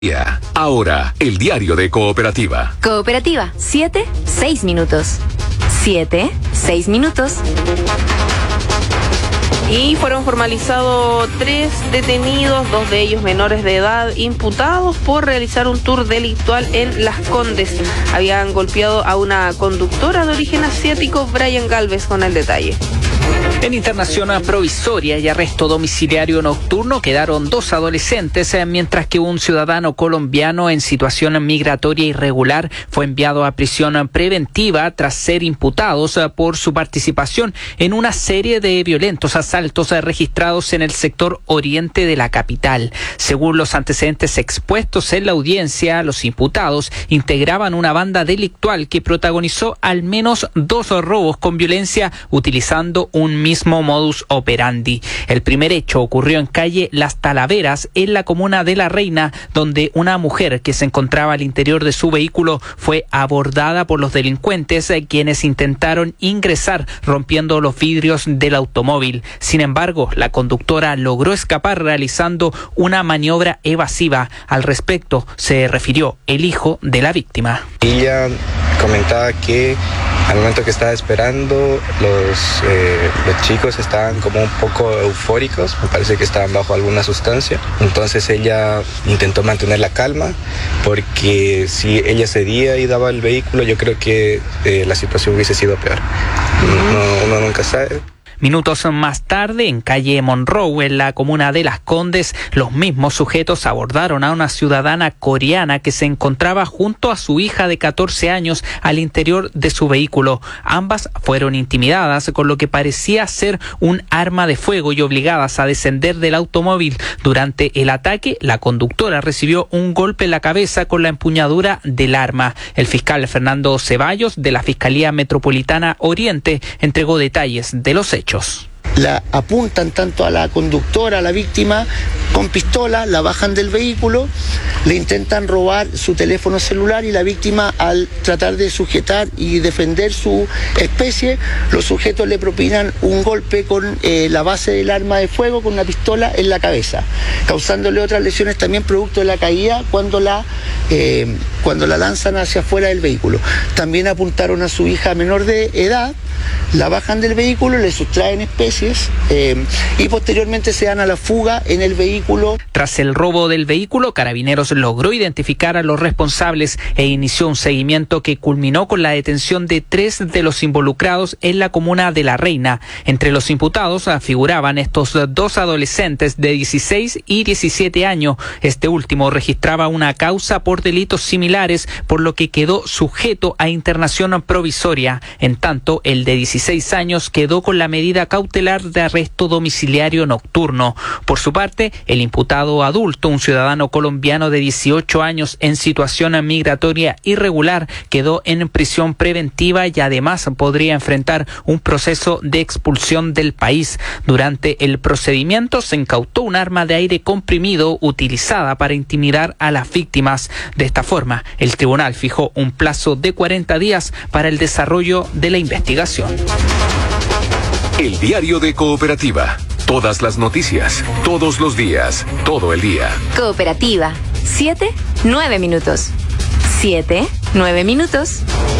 Ahora, el diario de Cooperativa. Cooperativa, 7, 6 minutos. 7, 6 minutos. Y fueron formalizados 3 detenidos, 2 de ellos menores de edad, imputados por realizar un tour delictual en Las Condes. Habían golpeado a una conductora de origen asiático, Brian Galvez, con el detalle. En internación provisoria y arresto domiciliario nocturno quedaron 2 adolescentes, mientras que un ciudadano colombiano en situación migratoria irregular fue enviado a prisión preventiva tras ser imputados por su participación en una serie de violentos asaltos registrados en el sector oriente de la capital. Según los antecedentes expuestos en la audiencia, los imputados integraban una banda delictual que protagonizó al menos 2 robos con violencia utilizando un mismo modus operandi. El primer hecho ocurrió en calle Las Talaveras, en la comuna de La Reina, donde una mujer que se encontraba al interior de su vehículo fue abordada por los delincuentes, quienes intentaron ingresar rompiendo los vidrios del automóvil. Sin embargo, la conductora logró escapar realizando una maniobra evasiva. Al respecto, se refirió el hijo de la víctima. Ella comentaba que al momento que estaba esperando, los chicos estaban como un poco eufóricos, me parece que estaban bajo alguna sustancia. Entonces ella intentó mantener la calma, porque si ella cedía y daba el vehículo, yo creo que la situación hubiese sido peor. Uno nunca sabe. Minutos más tarde, en calle Monroe, en la comuna de Las Condes, los mismos sujetos abordaron a una ciudadana coreana que se encontraba junto a su hija de 14 años al interior de su vehículo. Ambas fueron intimidadas con lo que parecía ser un arma de fuego y obligadas a descender del automóvil. Durante el ataque, la conductora recibió un golpe en la cabeza con la empuñadura del arma. El fiscal Fernando Ceballos, de la Fiscalía Metropolitana Oriente, entregó detalles de los hechos. La apuntan tanto a la conductora, a la víctima, con pistola, la bajan del vehículo, le intentan robar su teléfono celular y la víctima, al tratar de sujetar y defender su especie, los sujetos le propinan un golpe con la base del arma de fuego, con una pistola en la cabeza, causándole otras lesiones también producto de la caída cuando la lanzan hacia afuera del vehículo. También apuntaron a su hija menor de edad, la bajan del vehículo, le sustraen especies y posteriormente se dan a la fuga en el vehículo. Tras el robo del vehículo, Carabineros logró identificar a los responsables e inició un seguimiento que culminó con la detención de 3 de los involucrados en la comuna de La Reina. Entre los imputados figuraban estos 2 adolescentes de 16 y 17 años. Este último registraba una causa por delitos similares, por lo que quedó sujeto a internación provisoria. En tanto, el de 16 años quedó con la medida cautelar de arresto domiciliario nocturno. Por su parte, el imputado adulto, un ciudadano colombiano de 18 años en situación migratoria irregular, quedó en prisión preventiva y además podría enfrentar un proceso de expulsión del país. Durante el procedimiento se incautó un arma de aire comprimido utilizada para intimidar a las víctimas. De esta forma, el tribunal fijó un plazo de 40 días para el desarrollo de la investigación. El diario de Cooperativa. Todas las noticias, todos los días, todo el día. Cooperativa, 7, 9 minutos. 7, 9 minutos.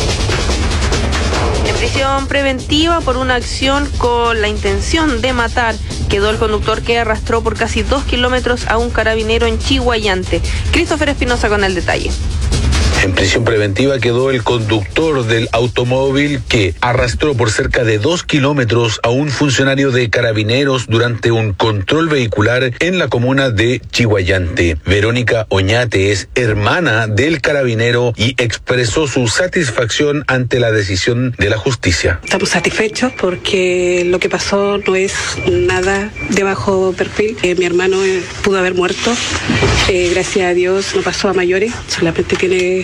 En prisión preventiva por una acción con la intención de matar, quedó el conductor que arrastró por casi 2 kilómetros a un carabinero en Chiguayante. Christopher Espinosa con el detalle. En prisión preventiva quedó el conductor del automóvil que arrastró por cerca de 2 kilómetros a un funcionario de Carabineros durante un control vehicular en la comuna de Chiguayante. Verónica Oñate es hermana del carabinero y expresó su satisfacción ante la decisión de la justicia. Estamos satisfechos porque lo que pasó no es nada de bajo perfil. Mi hermano pudo haber muerto. Gracias a Dios no pasó a mayores, solamente tiene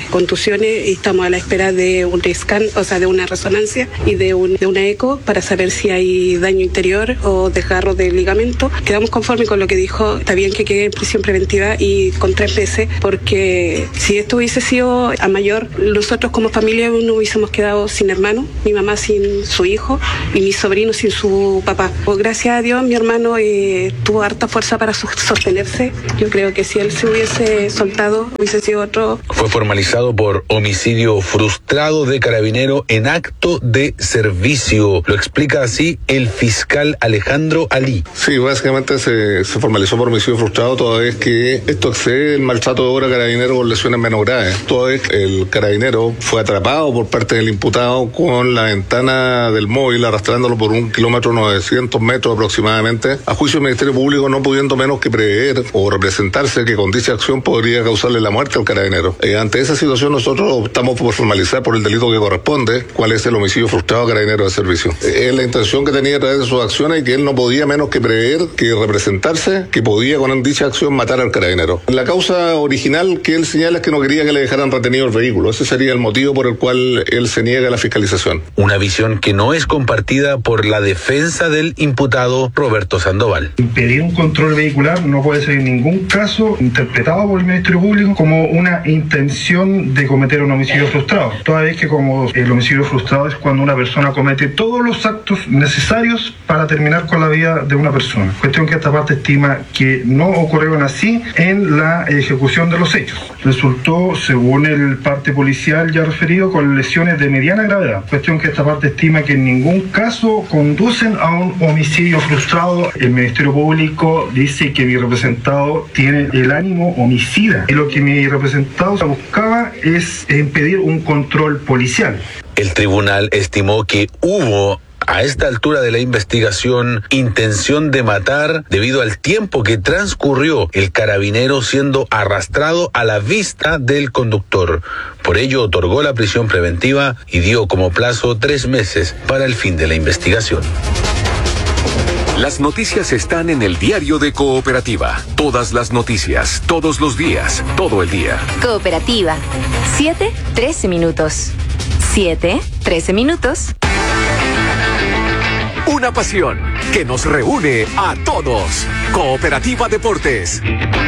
contusiones y estamos a la espera de un scan, o sea, de una resonancia y de una eco para saber si hay daño interior o desgarro de ligamento. Quedamos conformes con lo que dijo, está bien que quede en prisión preventiva y con 3 meses, porque si esto hubiese sido a mayor, nosotros como familia no hubiésemos quedado sin hermano, mi mamá sin su hijo y mi sobrino sin su papá. Pues gracias a Dios mi hermano tuvo harta fuerza para sostenerse. Yo creo que si él se hubiese soltado hubiese sido otro. Fue formalizado por homicidio frustrado de carabinero en acto de servicio. Lo explica así el fiscal Alejandro Ali. Sí, básicamente se formalizó por homicidio frustrado toda vez que esto excede el maltrato de obra carabinero con lesiones menos graves. Toda vez el carabinero fue atrapado por parte del imputado con la ventana del móvil arrastrándolo por 1 kilómetro 900 metros aproximadamente, a juicio del Ministerio Público no pudiendo menos que prever o representarse que con dicha acción podría causarle la muerte al carabinero. Ante esa situación nosotros optamos por formalizar por el delito que corresponde, cuál es el homicidio frustrado a carabinero de servicio. Es la intención que tenía a través de sus acciones y que él no podía menos que prever, que representarse, que podía con dicha acción matar al carabinero. La causa original que él señala es que no quería que le dejaran retenido el vehículo. Ese sería el motivo por el cual él se niega a la fiscalización. Una visión que no es compartida por la defensa del imputado Roberto Sandoval. Impedir un control vehicular no puede ser en ningún caso interpretado por el Ministerio Público como una intención de cometer un homicidio frustrado. Toda vez que como el homicidio frustrado es cuando una persona comete todos los actos necesarios para terminar con la vida de una persona. Cuestión que esta parte estima que no ocurrieron así en la ejecución de los hechos. Resultó, según el parte policial ya referido, con lesiones de mediana gravedad. Cuestión que esta parte estima que en ningún caso conducen a un homicidio frustrado. El Ministerio Público dice que mi representado tiene el ánimo homicida y lo que mi representado buscaba es impedir un control policial. El tribunal estimó que hubo a esta altura de la investigación intención de matar debido al tiempo que transcurrió el carabinero siendo arrastrado a la vista del conductor. Por ello otorgó la prisión preventiva y dio como plazo 3 meses para el fin de la investigación. Las noticias están en el diario de Cooperativa. Todas las noticias, todos los días, todo el día. Cooperativa. 7:13 minutos. 7:13 minutos. Una pasión que nos reúne a todos. Cooperativa Deportes.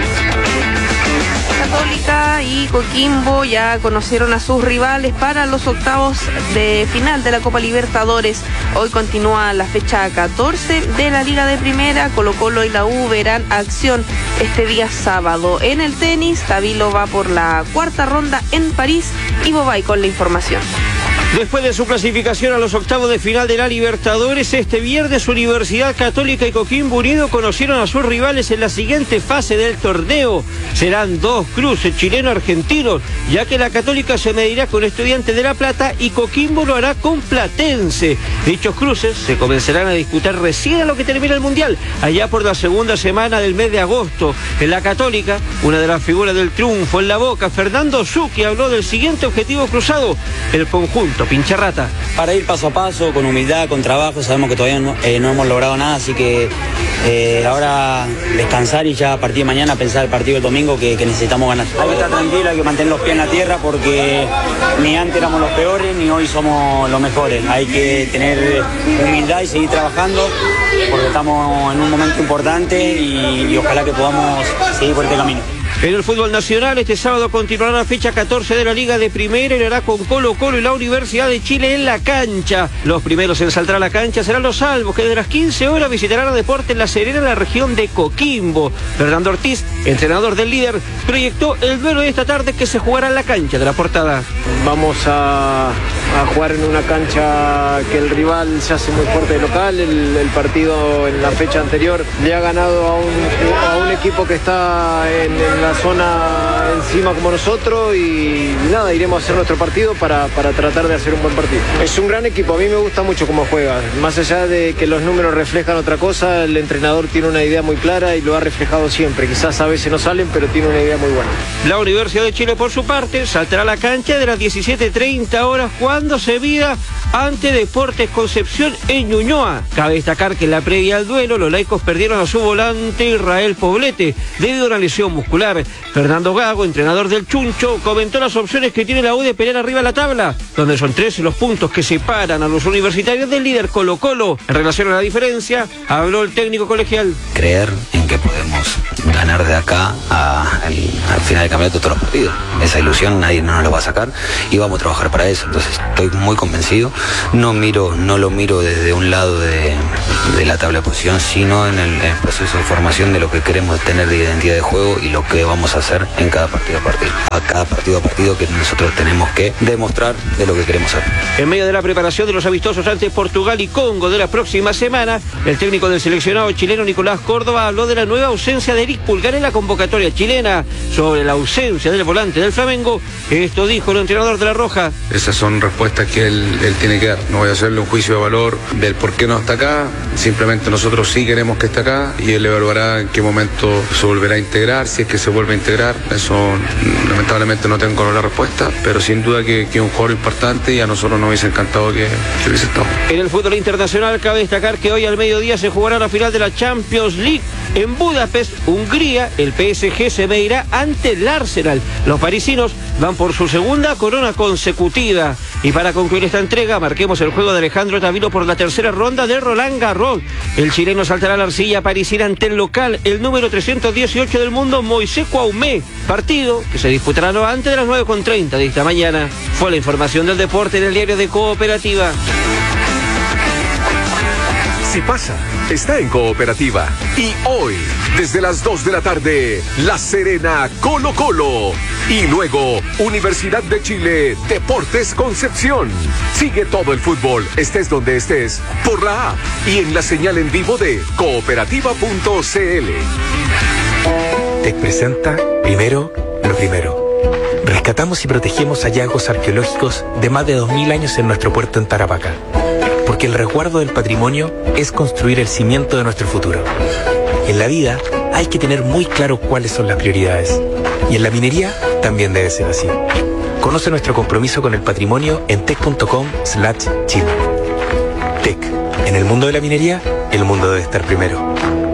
Católica y Coquimbo ya conocieron a sus rivales para los octavos de final de la Copa Libertadores. Hoy continúa la fecha 14 de la Liga de Primera. Colo-Colo y la U verán acción este día sábado. En el tenis, Tabilo va por la 4ª ronda en París y Bobay con la información. Después de su clasificación a los octavos de final de la Libertadores, este viernes Universidad Católica y Coquimbo Unido conocieron a sus rivales en la siguiente fase del torneo. Serán 2 cruces chileno-argentinos, ya que la Católica se medirá con Estudiantes de La Plata y Coquimbo lo hará con Platense. Dichos cruces se comenzarán a disputar recién a lo que termina el Mundial, allá por la segunda semana del mes de agosto. En la Católica, una de las figuras del triunfo en la Boca, Fernando Zucchi, habló del siguiente objetivo cruzado: el conjunto Pincharrata. Para ir paso a paso, con humildad, con trabajo, sabemos que todavía no hemos logrado nada, así que ahora descansar y ya a partir de mañana pensar el partido del domingo que necesitamos ganar. Hay que estar tranquilo, hay que mantener los pies en la tierra porque ni antes éramos los peores ni hoy somos los mejores. Hay que tener humildad y seguir trabajando porque estamos en un momento importante y ojalá que podamos seguir por este camino. En el fútbol nacional, este sábado continuará la fecha 14 de la Liga de Primera y lo hará con Colo-Colo y la Universidad de Chile en la cancha. Los primeros en saltar a la cancha serán los Salvos, que desde las 15 horas visitarán a Deportes La Serena en la región de Coquimbo. Fernando Ortiz, entrenador del líder, proyectó el duelo de esta tarde que se jugará en la cancha de la Portada. Vamos a jugar en una cancha que el rival se hace muy fuerte de local. El partido en la fecha anterior le ha ganado a un equipo que está en la zona encima como nosotros y nada, iremos a hacer nuestro partido para tratar de hacer un buen partido. Es un gran equipo, a mí me gusta mucho cómo juega, más allá de que los números reflejan otra cosa, el entrenador tiene una idea muy clara y lo ha reflejado siempre, quizás a veces no salen, pero tiene una idea muy buena. La Universidad de Chile, por su parte, saltará a la cancha de las 17:30 horas cuando se mida ante Deportes Concepción en Ñuñoa. Cabe destacar que en la previa al duelo los laicos perdieron a su volante Israel Poblete debido a una lesión muscular. Melgar. Fernando Gago, entrenador del Chuncho, comentó las opciones que tiene la U de pelear arriba de la tabla, donde son 13 los puntos que separan a los universitarios del líder Colo-Colo. En relación a la diferencia, habló el técnico colegial. Creer en que podemos ganar de acá al final del campeonato todos los partidos. Esa ilusión nadie nos la va a sacar y vamos a trabajar para eso. Entonces estoy muy convencido. No lo miro desde un lado de la tabla de posición, sino en el proceso de formación de lo que queremos tener de identidad de juego y lo que vamos a hacer en cada partido a partido. A cada partido a partido que nosotros tenemos que demostrar de lo que queremos hacer. En medio de la preparación de los amistosos ante Portugal y Congo de la próxima semana, el técnico del seleccionado chileno Nicolás Córdoba habló de la nueva ausencia de Eric Pulgar en la convocatoria chilena. Sobre la ausencia del volante del Flamengo, esto dijo el entrenador de La Roja. Esas son respuestas que él tiene que dar. No voy a hacerle un juicio de valor del por qué no está acá. Simplemente nosotros sí queremos que esté acá y él evaluará en qué momento se volverá a integrar, si es que se vuelve a integrar. Eso lamentablemente no tengo la respuesta, pero sin duda que es un jugador importante y a nosotros nos hubiese encantado que hubiese estado. En el fútbol internacional cabe destacar que hoy al mediodía se jugará la final de la Champions League. En Budapest, Hungría, el PSG se medirá ante el Arsenal. Los parisinos van por su segunda corona consecutiva. Y para concluir esta entrega, marquemos el juego de Alejandro Tavilo por la tercera ronda de Roland Garros. El chileno saltará a la arcilla parisina ante el local, el número 318 del mundo, Moisés Cuaumé. Partido que se disputará antes de las 9:30 de esta mañana. Fue la información del deporte en el diario de Cooperativa. Si pasa, está en Cooperativa. Y hoy, desde las 2 de la tarde, La Serena, Colo-Colo. Y luego, Universidad de Chile, Deportes Concepción. Sigue todo el fútbol, estés donde estés, por la app y en la señal en vivo de cooperativa.cl. TEC presenta Primero lo Primero. Rescatamos y protegemos hallazgos arqueológicos de más de 2000 años en nuestro puerto en Tarapacá. Porque el resguardo del patrimonio es construir el cimiento de nuestro futuro. En la vida hay que tener muy claro cuáles son las prioridades. Y en la minería también debe ser así. Conoce nuestro compromiso con el patrimonio en tec.com/Chile. TEC. En el mundo de la minería, el mundo debe estar primero.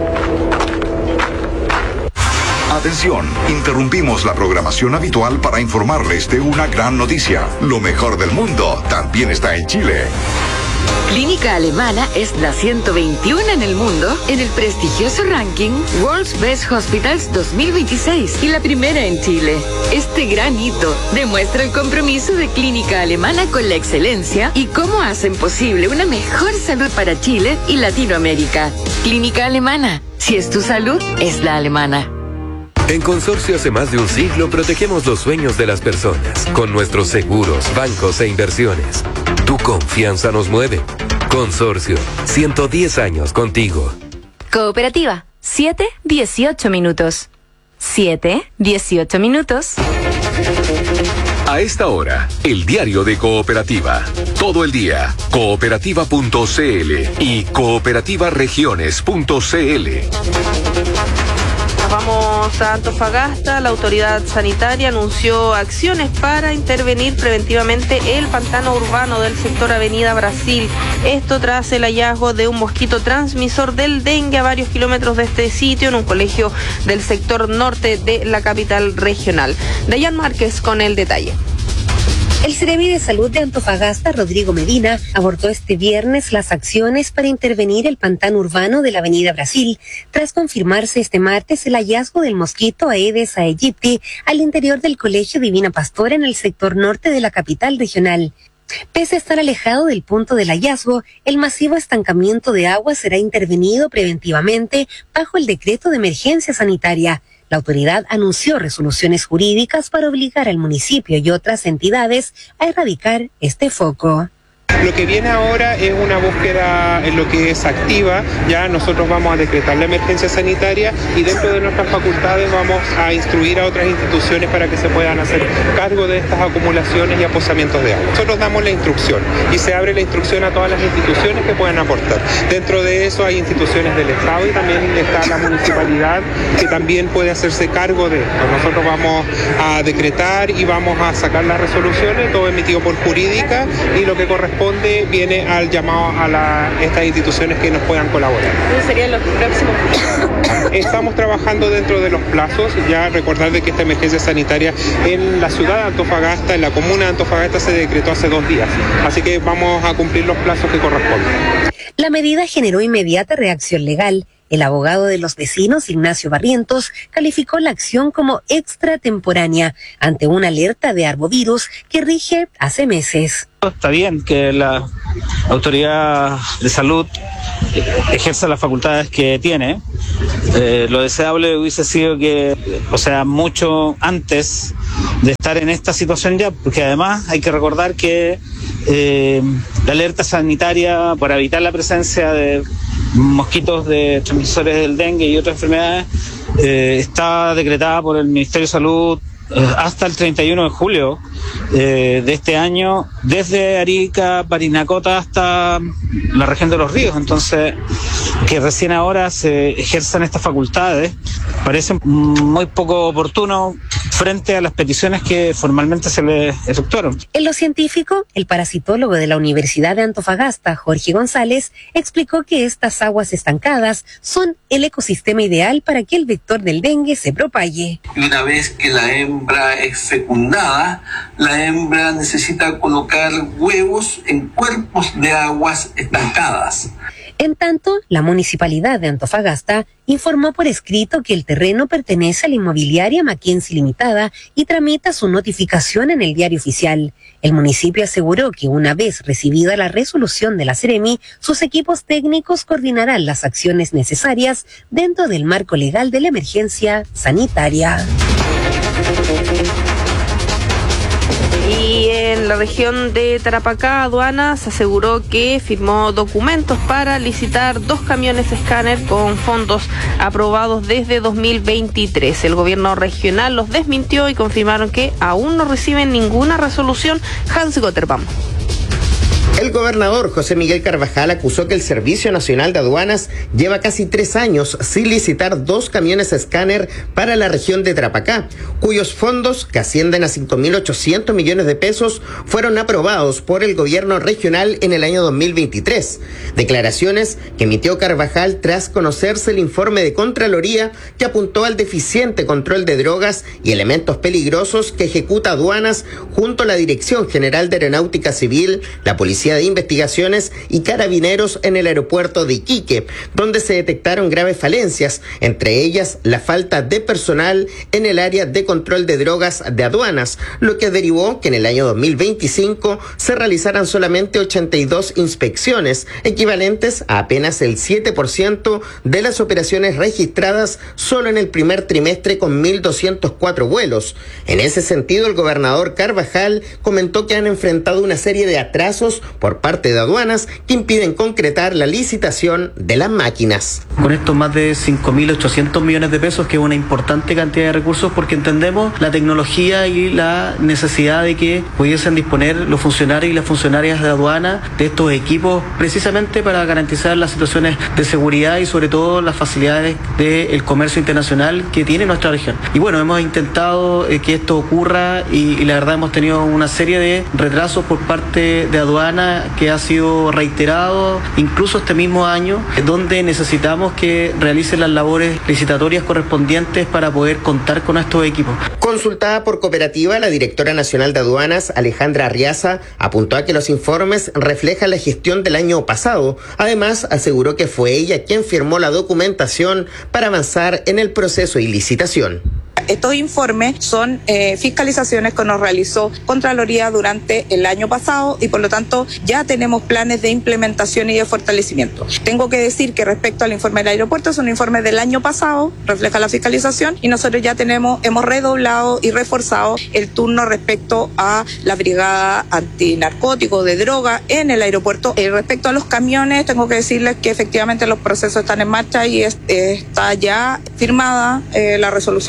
Atención, interrumpimos la programación habitual para informarles de una gran noticia. Lo mejor del mundo también está en Chile. Clínica Alemana es la 121 en el mundo en el prestigioso ranking World's Best Hospitals 2026 y la primera en Chile. Este gran hito demuestra el compromiso de Clínica Alemana con la excelencia y cómo hacen posible una mejor salud para Chile y Latinoamérica. Clínica Alemana, si es tu salud, es la alemana. En Consorcio hace más de un siglo protegemos los sueños de las personas con nuestros seguros, bancos e inversiones. Tu confianza nos mueve. Consorcio, 110 años contigo. Cooperativa, 7:18 minutos. 7:18 minutos. A esta hora, el diario de Cooperativa. Todo el día, cooperativa.cl y cooperativaregiones.cl. Vamos a Antofagasta. La autoridad sanitaria anunció acciones para intervenir preventivamente el pantano urbano del sector Avenida Brasil. Esto tras el hallazgo de un mosquito transmisor del dengue a varios kilómetros de este sitio en un colegio del sector norte de la capital regional. Dayan Márquez con el detalle. El Seremi de Salud de Antofagasta, Rodrigo Medina, abordó este viernes las acciones para intervenir el pantano urbano de la Avenida Brasil, tras confirmarse este martes el hallazgo del mosquito Aedes aegypti al interior del Colegio Divina Pastora en el sector norte de la capital regional. Pese a estar alejado del punto del hallazgo, el masivo estancamiento de agua será intervenido preventivamente bajo el decreto de emergencia sanitaria. La autoridad anunció resoluciones jurídicas para obligar al municipio y otras entidades a erradicar este foco. Lo que viene ahora es una búsqueda en lo que es activa. Ya nosotros vamos a decretar la emergencia sanitaria y dentro de nuestras facultades vamos a instruir a otras instituciones para que se puedan hacer cargo de estas acumulaciones y aposamientos de agua. Nosotros damos la instrucción y se abre la instrucción a todas las instituciones que puedan aportar. Dentro de eso hay instituciones del Estado y también está la municipalidad que también puede hacerse cargo de esto. Nosotros vamos a decretar y vamos a sacar las resoluciones, todo emitido por jurídica, y lo que corresponde corresponde, viene al llamado a estas instituciones que nos puedan colaborar. ¿Cuáles serían los próximos plazos? Estamos trabajando dentro de los plazos. Ya recordar de que esta emergencia sanitaria en la ciudad de Antofagasta, en la comuna de Antofagasta, se decretó hace 2 días. Así que vamos a cumplir los plazos que corresponden. La medida generó inmediata reacción legal. El abogado de los vecinos, Ignacio Barrientos, calificó la acción como extratemporánea ante una alerta de arbovirus que rige hace meses. Está bien que la autoridad de salud ejerza las facultades que tiene. Lo deseable hubiese sido que, mucho antes de estar en esta situación ya, porque además hay que recordar que la alerta sanitaria para evitar la presencia de mosquitos de transmisores del dengue y otras enfermedades está decretada por el Ministerio de Salud hasta el 31 de julio de este año, desde Arica, Parinacota hasta la región de Los Ríos. Entonces, que recién ahora se ejerzan estas facultades parece muy poco oportuno frente a las peticiones que formalmente se le efectuaron. En lo científico, el parasitólogo de la Universidad de Antofagasta, Jorge González, explicó que estas aguas estancadas son el ecosistema ideal para que el vector del dengue se propague. Una vez que la hembra es fecundada, la hembra necesita colocar huevos en cuerpos de aguas estancadas. En tanto, la Municipalidad de Antofagasta informó por escrito que el terreno pertenece a la inmobiliaria Mackenzie Limitada y tramita su notificación en el Diario Oficial. El municipio aseguró que una vez recibida la resolución de la Seremi, sus equipos técnicos coordinarán las acciones necesarias dentro del marco legal de la emergencia sanitaria. Y en la región de Tarapacá, Aduanas aseguró que firmó documentos para licitar 2 camiones escáner con fondos aprobados desde 2023. El gobierno regional los desmintió y confirmaron que aún no reciben ninguna resolución. Hans Gotterbaum. El gobernador José Miguel Carvajal acusó que el Servicio Nacional de Aduanas lleva casi 3 años sin licitar 2 camiones escáner para la región de Tarapacá, cuyos fondos, que ascienden a 5.800 millones de pesos, fueron aprobados por el gobierno regional en el año 2023. Declaraciones que emitió Carvajal tras conocerse el informe de Contraloría que apuntó al deficiente control de drogas y elementos peligrosos que ejecuta Aduanas junto a la Dirección General de Aeronáutica Civil, la Policía de Investigaciones y Carabineros en el aeropuerto de Iquique, donde se detectaron graves falencias, entre ellas la falta de personal en el área de control de drogas de Aduanas, lo que derivó que en el año 2025 se realizaran solamente 82 inspecciones, equivalentes a apenas el 7% de las operaciones registradas solo en el primer trimestre con 1.204 vuelos. En ese sentido, el gobernador Carvajal comentó que han enfrentado una serie de atrasos por parte de Aduanas que impiden concretar la licitación de las máquinas. Con esto más de 5.800 millones de pesos, que es una importante cantidad de recursos, porque entendemos la tecnología y la necesidad de que pudiesen disponer los funcionarios y las funcionarias de aduana de estos equipos precisamente para garantizar las situaciones de seguridad y sobre todo las facilidades del comercio internacional que tiene nuestra región. Y bueno, hemos intentado que esto ocurra y la verdad hemos tenido una serie de retrasos por parte de aduana que ha sido reiterado incluso este mismo año, donde necesitamos que realicen las labores licitatorias correspondientes para poder contar con estos equipos. Consultada por Cooperativa, la directora nacional de aduanas, Alejandra Arriaza, apuntó a que los informes reflejan la gestión del año pasado. Además, aseguró que fue ella quien firmó la documentación para avanzar en el proceso y licitación. Estos informes son fiscalizaciones que nos realizó Contraloría durante el año pasado y por lo tanto ya tenemos planes de implementación y de fortalecimiento. Tengo que decir que respecto al informe del aeropuerto es un informe del año pasado, refleja la fiscalización y nosotros ya hemos redoblado y reforzado el turno respecto a la brigada antinarcótico de droga en el aeropuerto. Respecto a los camiones, tengo que decirles que efectivamente los procesos están en marcha y está ya firmada la resolución que llama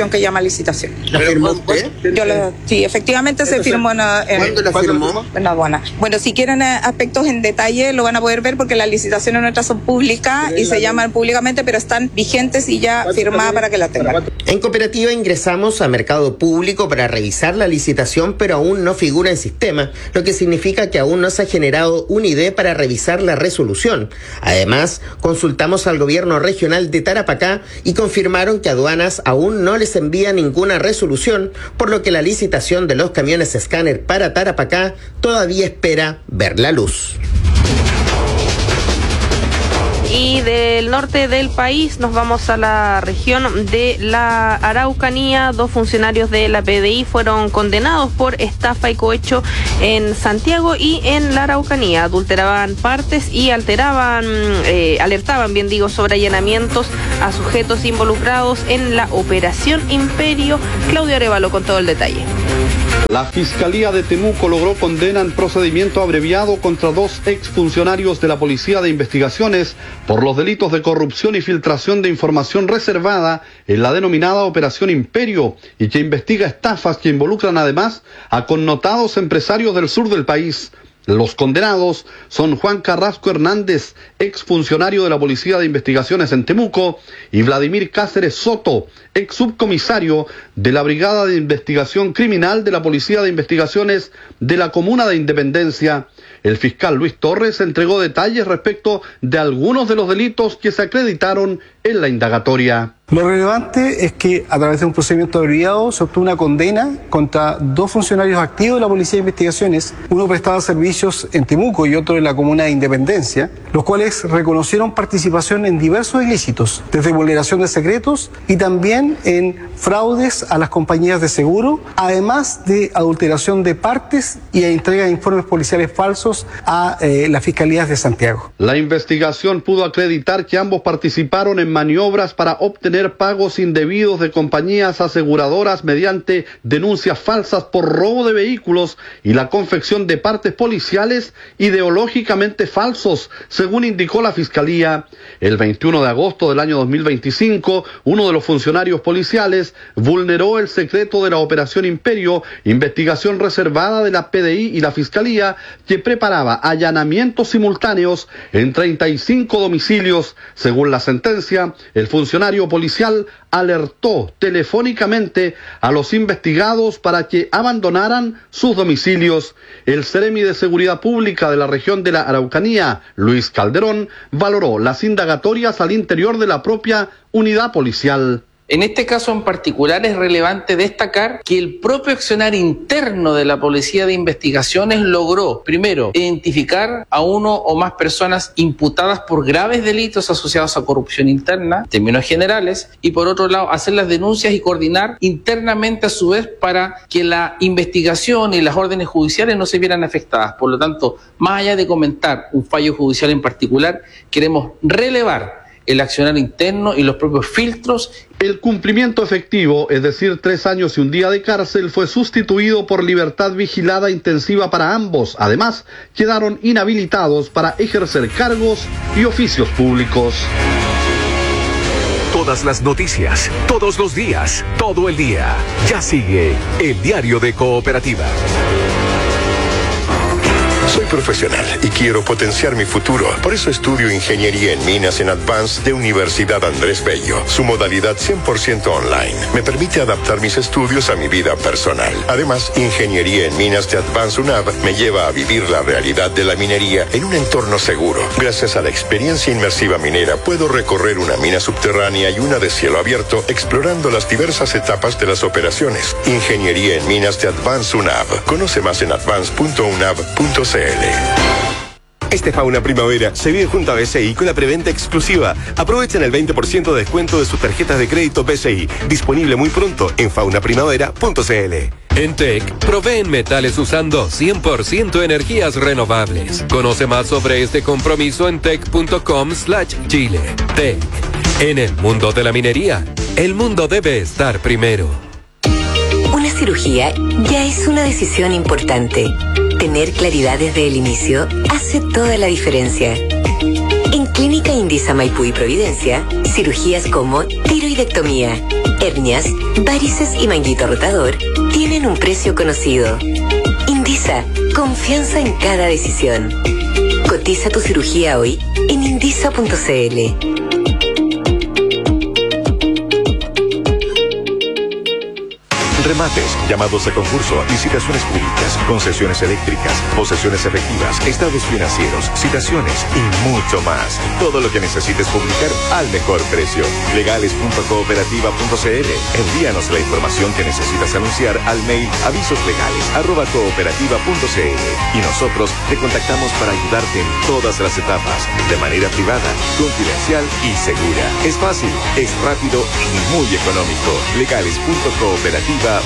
licitación. ¿La firmó usted? Sí, efectivamente se firmó ¿Cuándo la firmó? En la aduana. Bueno, si quieren aspectos en detalle lo van a poder ver porque las licitaciones nuestras son públicas y se llaman públicamente, pero están vigentes y ya firmadas para que las tengan. En Cooperativa ingresamos a Mercado Público para revisar la licitación, pero aún no figura en sistema, lo que significa que aún no se ha generado un ID para revisar la resolución. Además, consultamos al gobierno regional de Tarapacá y confirmaron que Aduanas aún no les envía ninguna resolución, por lo que la licitación de los camiones escáner para Tarapacá todavía espera ver la luz. Y del norte del país nos vamos a la región de la Araucanía. 2 funcionarios de la PDI fueron condenados por estafa y cohecho en Santiago y en la Araucanía. Adulteraban partes y alertaban sobre allanamientos a sujetos involucrados en la Operación Imperio. Claudio Arévalo con todo el detalle. La Fiscalía de Temuco logró condena en procedimiento abreviado contra 2 exfuncionarios de la Policía de Investigaciones por los delitos de corrupción y filtración de información reservada en la denominada Operación Imperio y que investiga estafas que involucran además a connotados empresarios del sur del país. Los condenados son Juan Carrasco Hernández, exfuncionario de la Policía de Investigaciones en Temuco, y Vladimir Cáceres Soto, ex subcomisario de la Brigada de Investigación Criminal de la Policía de Investigaciones de la Comuna de Independencia. El fiscal Luis Torres entregó detalles respecto de algunos de los delitos que se acreditaron en la indagatoria. Lo relevante es que a través de un procedimiento abreviado se obtuvo una condena contra 2 funcionarios activos de la Policía de Investigaciones. Uno prestaba servicios en Temuco y otro en la Comuna de Independencia, los cuales reconocieron participación en diversos ilícitos, desde vulneración de secretos y también en fraudes a las compañías de seguro, además de adulteración de partes y entrega de informes policiales falsos a las Fiscalías de Santiago. La investigación pudo acreditar que ambos participaron en maniobras para obtener pagos indebidos de compañías aseguradoras mediante denuncias falsas por robo de vehículos y la confección de partes policiales ideológicamente falsos, según indicó la Fiscalía. El 21 de agosto del año 2025, uno de los funcionarios policiales vulneró el secreto de la Operación Imperio, investigación reservada de la PDI y la Fiscalía, que preparaba allanamientos simultáneos en 35 domicilios. Según la sentencia, el funcionario policial alertó telefónicamente a los investigados para que abandonaran sus domicilios. El Seremi de Seguridad Pública de la región de la Araucanía, Luis Calderón, valoró las indagatorias al interior de la propia unidad policial. En este caso en particular es relevante destacar que el propio accionar interno de la Policía de Investigaciones logró, primero, identificar a 1 o más personas imputadas por graves delitos asociados a corrupción interna, en términos generales, y por otro lado, hacer las denuncias y coordinar internamente a su vez para que la investigación y las órdenes judiciales no se vieran afectadas. Por lo tanto, más allá de comentar un fallo judicial en particular, queremos relevar el accionar interno y los propios filtros. El cumplimiento efectivo, es decir, 3 años y 1 día de cárcel, fue sustituido por libertad vigilada intensiva para ambos. Además, quedaron inhabilitados para ejercer cargos y oficios públicos. Todas las noticias, todos los días, todo el día. Ya sigue el Diario de Cooperativa. Soy profesional y quiero potenciar mi futuro. Por eso estudio Ingeniería en Minas en Advance de Universidad Andrés Bello. Su modalidad 100% online me permite adaptar mis estudios a mi vida personal. Además, Ingeniería en Minas de Advance UNAV me lleva a vivir la realidad de la minería en un entorno seguro. Gracias a la experiencia inmersiva minera, puedo recorrer una mina subterránea y una de cielo abierto, explorando las diversas etapas de las operaciones. Ingeniería en Minas de Advance UNAV. Conoce más en advance.unav.cl. Este Fauna Primavera se vive junto a BCI con la preventa exclusiva. Aprovechen el 20% de descuento de sus tarjetas de crédito BCI. Disponible muy pronto en faunaprimavera.cl. En TEC, proveen metales usando 100% energías renovables. Conoce más sobre este compromiso en tec.com/Chile. TEC. En el mundo de la minería, el mundo debe estar primero. Una cirugía ya es una decisión importante. Tener claridad desde el inicio hace toda la diferencia. En Clínica Indisa Maipú y Providencia, cirugías como tiroidectomía, hernias, varices y manguito rotador tienen un precio conocido. Indisa, confianza en cada decisión. Cotiza tu cirugía hoy en indisa.cl. Remates, llamados a concurso, licitaciones públicas, concesiones eléctricas, posesiones efectivas, estados financieros, citaciones y mucho más. Todo lo que necesites publicar al mejor precio. Legales.cooperativa.cl. Envíanos la información que necesitas anunciar al mail avisoslegales@cooperativa.cl y nosotros te contactamos para ayudarte en todas las etapas, de manera privada, confidencial y segura. Es fácil, es rápido y muy económico. Legales.cooperativa.cl.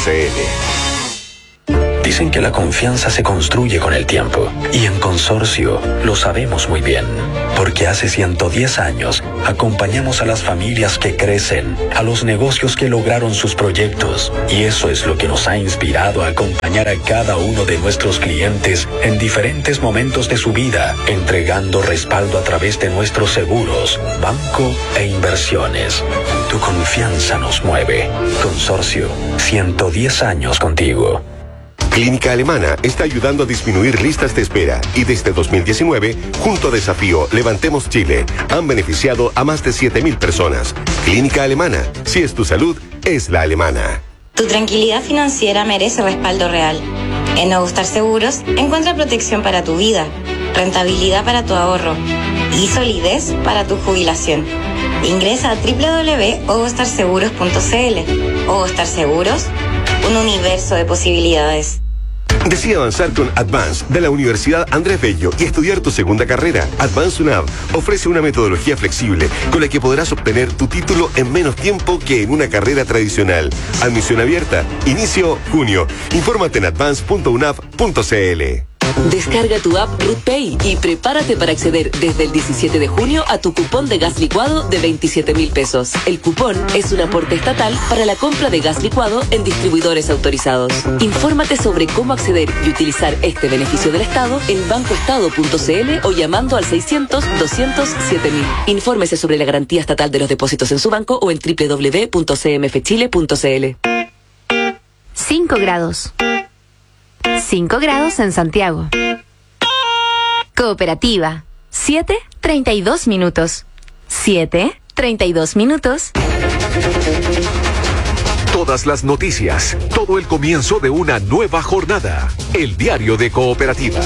Dicen que la confianza se construye con el tiempo y en Consorcio lo sabemos muy bien, porque hace 110 años acompañamos a las familias que crecen, a los negocios que lograron sus proyectos, y eso es lo que nos ha inspirado a acompañar a cada uno de nuestros clientes en diferentes momentos de su vida, entregando respaldo a través de nuestros seguros, banco e inversiones. Tu confianza nos mueve. Consorcio, 110 años contigo. Clínica Alemana está ayudando a disminuir listas de espera y desde 2019, junto a Desafío Levantemos Chile, han beneficiado a más de 7.000 personas. Clínica Alemana, si es tu salud, es la alemana. Tu tranquilidad financiera merece respaldo real. En Ogostar Seguros encuentra protección para tu vida, rentabilidad para tu ahorro y solidez para tu jubilación. Ingresa a www.ogostarseguros.cl. Ogostar Seguros, un universo de posibilidades. Decide avanzar con Advance de la Universidad Andrés Bello y estudiar tu segunda carrera. Advance UNAV ofrece una metodología flexible con la que podrás obtener tu título en menos tiempo que en una carrera tradicional. Admisión abierta. Inicio junio. Infórmate en advance.unav.cl. Descarga tu app RootPay y prepárate para acceder desde el 17 de junio a tu cupón de gas licuado de 27.000 pesos. El cupón es un aporte estatal para la compra de gas licuado en distribuidores autorizados. Infórmate sobre cómo acceder y utilizar este beneficio del Estado en bancoestado.cl o llamando al 600-200-7000. Infórmese sobre la garantía estatal de los depósitos en su banco o en www.cmfchile.cl. 5 grados. 5 grados en Santiago. Cooperativa. 7:32 minutos. 7:32 minutos. Todas las noticias, todo el comienzo de una nueva jornada. El diario de Cooperativa.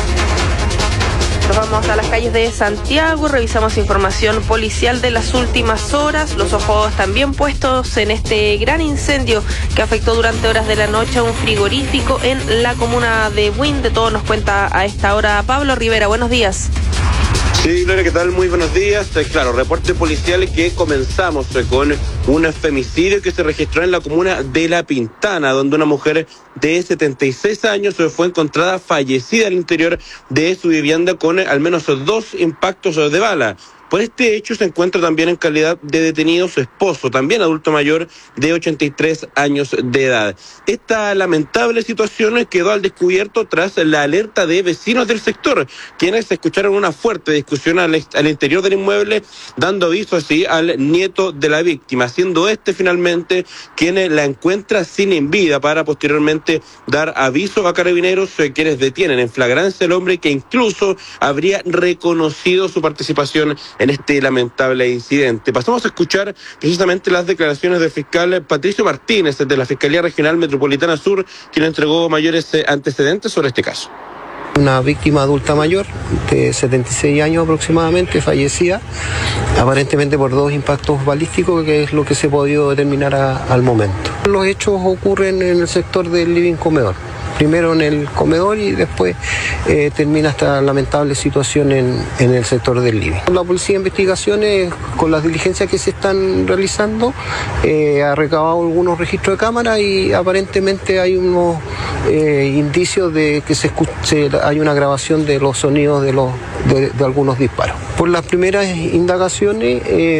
Nos vamos a las calles de Santiago, revisamos información policial de las últimas horas, los ojos también puestos en este gran incendio que afectó durante horas de la noche a un frigorífico en la comuna de Buin. De todo nos cuenta a esta hora Pablo Rivera. Buenos días. Sí, Gloria, ¿qué tal? Muy buenos días. Claro, reporte policial que comenzamos con un femicidio que se registró en la comuna de La Pintana, donde una mujer de 76 años fue encontrada fallecida al interior de su vivienda con al menos 2 impactos de bala. Por este hecho se encuentra también en calidad de detenido su esposo, también adulto mayor de 83 años de edad. Esta lamentable situación quedó al descubierto tras la alerta de vecinos del sector, quienes escucharon una fuerte discusión al interior del inmueble, dando aviso así al nieto de la víctima, siendo finalmente quien la encuentra sin vida para posteriormente dar aviso a carabineros, quienes detienen en flagrancia al hombre que incluso habría reconocido su participación en este lamentable incidente. Pasamos a escuchar precisamente las declaraciones del fiscal Patricio Martínez de la Fiscalía Regional Metropolitana Sur, quien entregó mayores antecedentes sobre este caso. Una víctima adulta mayor de 76 años aproximadamente, fallecida aparentemente por 2 impactos balísticos, que es lo que se ha podido determinar al momento. Los hechos ocurren en el sector del living comedor. Primero en el comedor y después termina esta lamentable situación en el sector del living. La Policía de Investigaciones, con las diligencias que se están realizando, ha recabado algunos registros de cámara y aparentemente hay unos indicios de que hay una grabación de los sonidos de algunos disparos. Por las primeras indagaciones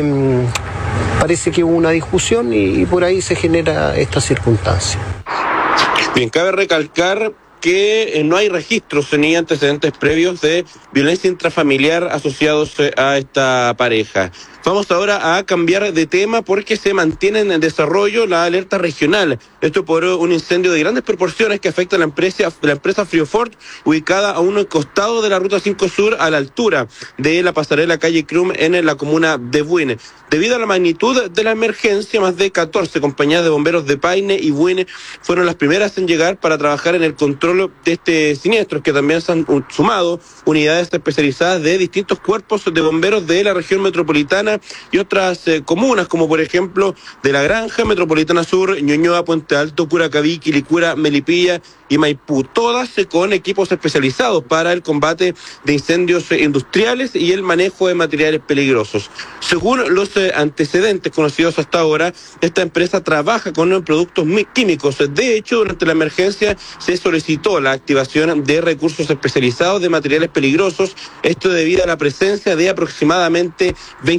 parece que hubo una discusión y por ahí se genera esta circunstancia. Bien, cabe recalcar que no hay registros ni antecedentes previos de violencia intrafamiliar asociados a esta pareja. Vamos ahora a cambiar de tema porque se mantiene en desarrollo la alerta regional. Esto por un incendio de grandes proporciones que afecta a la empresa Friofort, ubicada a un costado de la Ruta 5 Sur, a la altura de la pasarela calle Crum en la comuna de Buin. Debido a la magnitud de la emergencia, más de 14 compañías de bomberos de Paine y Buin fueron las primeras en llegar para trabajar en el control de este siniestro, que también se han sumado unidades especializadas de distintos cuerpos de bomberos de la región metropolitana y otras comunas, como por ejemplo de La Granja, Metropolitana Sur, Ñuñoa, Puente Alto, Curacaví, Quilicura, Melipilla y Maipú, todas con equipos especializados para el combate de incendios industriales y el manejo de materiales peligrosos. Según los antecedentes conocidos hasta ahora, esta empresa trabaja con productos químicos. De hecho, durante la emergencia se solicitó la activación de recursos especializados de materiales peligrosos, esto debido a la presencia de aproximadamente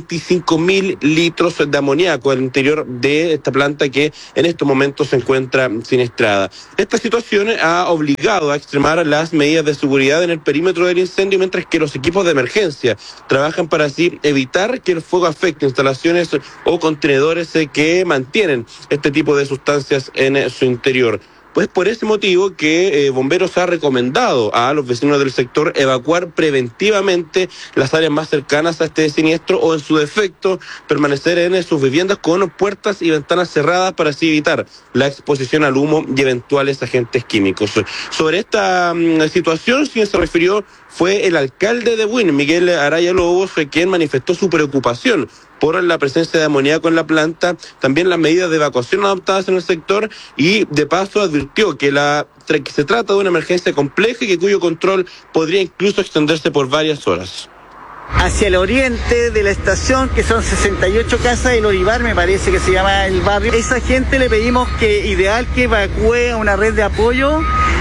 25.000 litros de amoníaco al interior de esta planta que en estos momentos se encuentra siniestrada. Esta situación ha obligado a extremar las medidas de seguridad en el perímetro del incendio, mientras que los equipos de emergencia trabajan para así evitar que el fuego afecte instalaciones o contenedores que mantienen este tipo de sustancias en su interior. Pues por ese motivo que Bomberos ha recomendado a los vecinos del sector evacuar preventivamente las áreas más cercanas a este siniestro o en su defecto permanecer en sus viviendas con puertas y ventanas cerradas para así evitar la exposición al humo y eventuales agentes químicos. Sobre esta situación, quien se refirió fue el alcalde de Buin, Miguel Araya Lobos, quien manifestó su preocupación por la presencia de amoníaco en la planta, también las medidas de evacuación adoptadas en el sector y de paso advirtió que se trata de una emergencia compleja y cuyo control podría incluso extenderse por varias horas. Hacia el oriente de la estación, que son 68 casas, el Olivar me parece que se llama el barrio. A esa gente le pedimos que ideal que evacúe a una red de apoyo.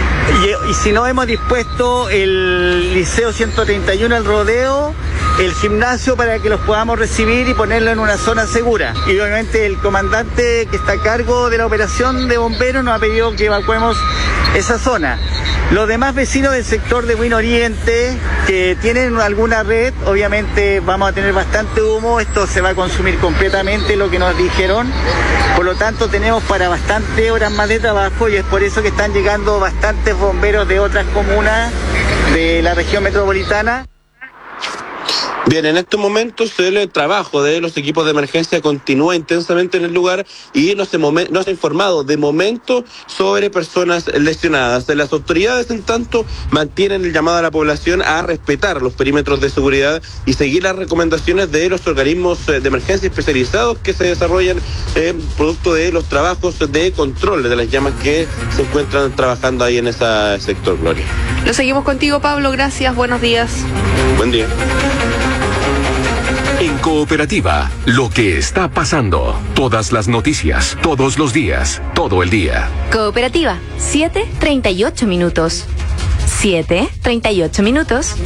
Y si no, hemos dispuesto el Liceo 131, el Rodeo, el gimnasio para que los podamos recibir y ponerlo en una zona segura. Y obviamente el comandante que está a cargo de la operación de bomberos nos ha pedido que evacuemos esa zona. Los demás vecinos del sector de Buin Oriente que tienen alguna red, obviamente vamos a tener bastante humo, esto se va a consumir completamente, lo que nos dijeron. Por lo tanto, tenemos para bastantes horas más de trabajo y es por eso que están llegando bastantes bomberos de otras comunas de la región metropolitana. Bien, en estos momentos el trabajo de los equipos de emergencia continúa intensamente en el lugar y no se ha informado de momento sobre personas lesionadas. Las autoridades, en tanto, mantienen el llamado a la población a respetar los perímetros de seguridad y seguir las recomendaciones de los organismos de emergencia especializados que se desarrollan producto de los trabajos de control de las llamas que se encuentran trabajando ahí en ese sector, Gloria. Lo seguimos contigo, Pablo. Gracias. Buenos días. Buen día. En Cooperativa, lo que está pasando. Todas las noticias, todos los días, todo el día. Cooperativa, 7:38 minutos. 7:38 minutos.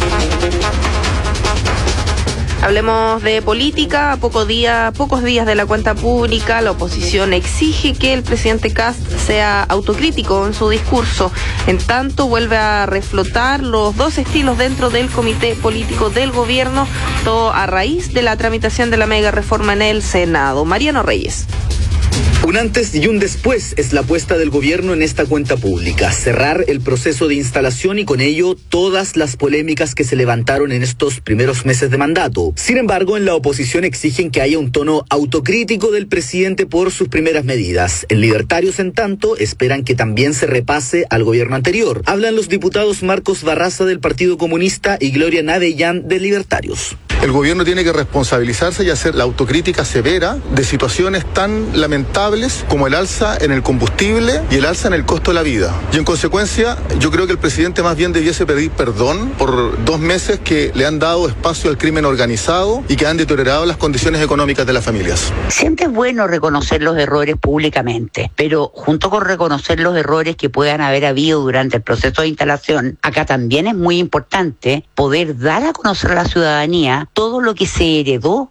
Hablemos de política. A pocos días de la cuenta pública, la oposición exige que el presidente Kast sea autocrítico en su discurso. En tanto, vuelve a reflotar los dos estilos dentro del comité político del gobierno, todo a raíz de la tramitación de la mega reforma en el Senado. Mariano Reyes. Un antes y un después es la apuesta del gobierno en esta cuenta pública. Cerrar el proceso de instalación y con ello todas las polémicas que se levantaron en estos primeros meses de mandato. Sin embargo, en la oposición exigen que haya un tono autocrítico del presidente por sus primeras medidas. En Libertarios, en tanto, esperan que también se repase al gobierno anterior. Hablan los diputados Marcos Barraza del Partido Comunista y Gloria Navellán de Libertarios. El gobierno tiene que responsabilizarse y hacer la autocrítica severa de situaciones tan lamentables como el alza en el combustible y el alza en el costo de la vida. Y en consecuencia, yo creo que el presidente más bien debiese pedir perdón por 2 meses que le han dado espacio al crimen organizado y que han deteriorado las condiciones económicas de las familias. Siempre es bueno reconocer los errores públicamente, pero junto con reconocer los errores que puedan haber habido durante el proceso de instalación, acá también es muy importante poder dar a conocer a la ciudadanía todo lo que se heredó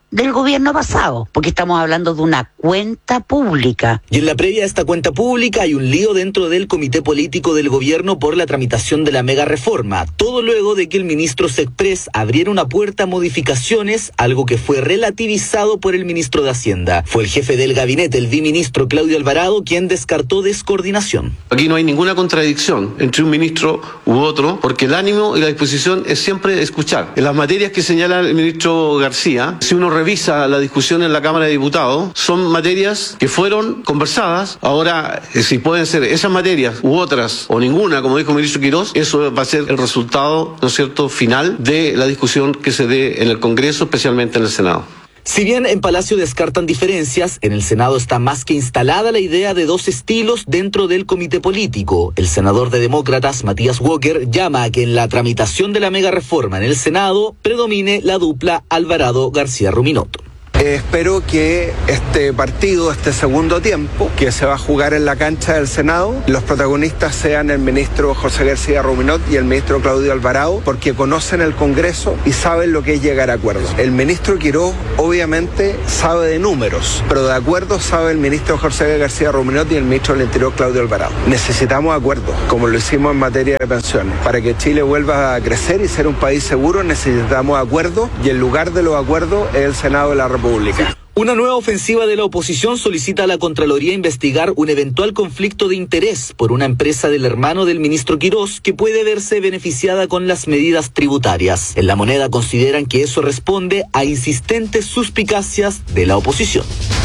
del gobierno pasado, porque estamos hablando de una cuenta pública. Y en la previa a esta cuenta pública hay un lío dentro del comité político del gobierno por la tramitación de la mega reforma. Todo luego de que el ministro Sexpress abriera una puerta a modificaciones, algo que fue relativizado por el ministro de Hacienda. Fue el jefe del gabinete, el viceministro Claudio Alvarado, quien descartó descoordinación. Aquí no hay ninguna contradicción entre un ministro u otro, porque el ánimo y la disposición es siempre escuchar. En las materias que señala el ministro García, si uno revisa la discusión en la Cámara de Diputados, son materias que fueron conversadas. Ahora, si pueden ser esas materias u otras, o ninguna, como dijo el ministro Quirós, eso va a ser el resultado, ¿no es cierto?, final de la discusión que se dé en el Congreso, especialmente en el Senado. Si bien en Palacio descartan diferencias, en el Senado está más que instalada la idea de dos estilos dentro del comité político. El senador de Demócratas, Matías Walker, llama a que en la tramitación de la mega reforma en el Senado predomine la dupla Alvarado-García-Ruminot. Espero que este partido, este segundo tiempo, que se va a jugar en la cancha del Senado, los protagonistas sean el ministro José García Ruminot y el ministro Claudio Alvarado, porque conocen el Congreso y saben lo que es llegar a acuerdos. El ministro Quirós obviamente sabe de números, pero de acuerdos sabe el ministro José García Ruminot y el ministro del Interior Claudio Alvarado. Necesitamos acuerdos, como lo hicimos en materia de pensiones. Para que Chile vuelva a crecer y ser un país seguro, necesitamos acuerdos, y en lugar de los acuerdos es el Senado de la República. Una nueva ofensiva de la oposición solicita a la Contraloría investigar un eventual conflicto de interés por una empresa del hermano del ministro Quirós que puede verse beneficiada con las medidas tributarias. En La Moneda consideran que eso responde a insistentes suspicacias de la oposición.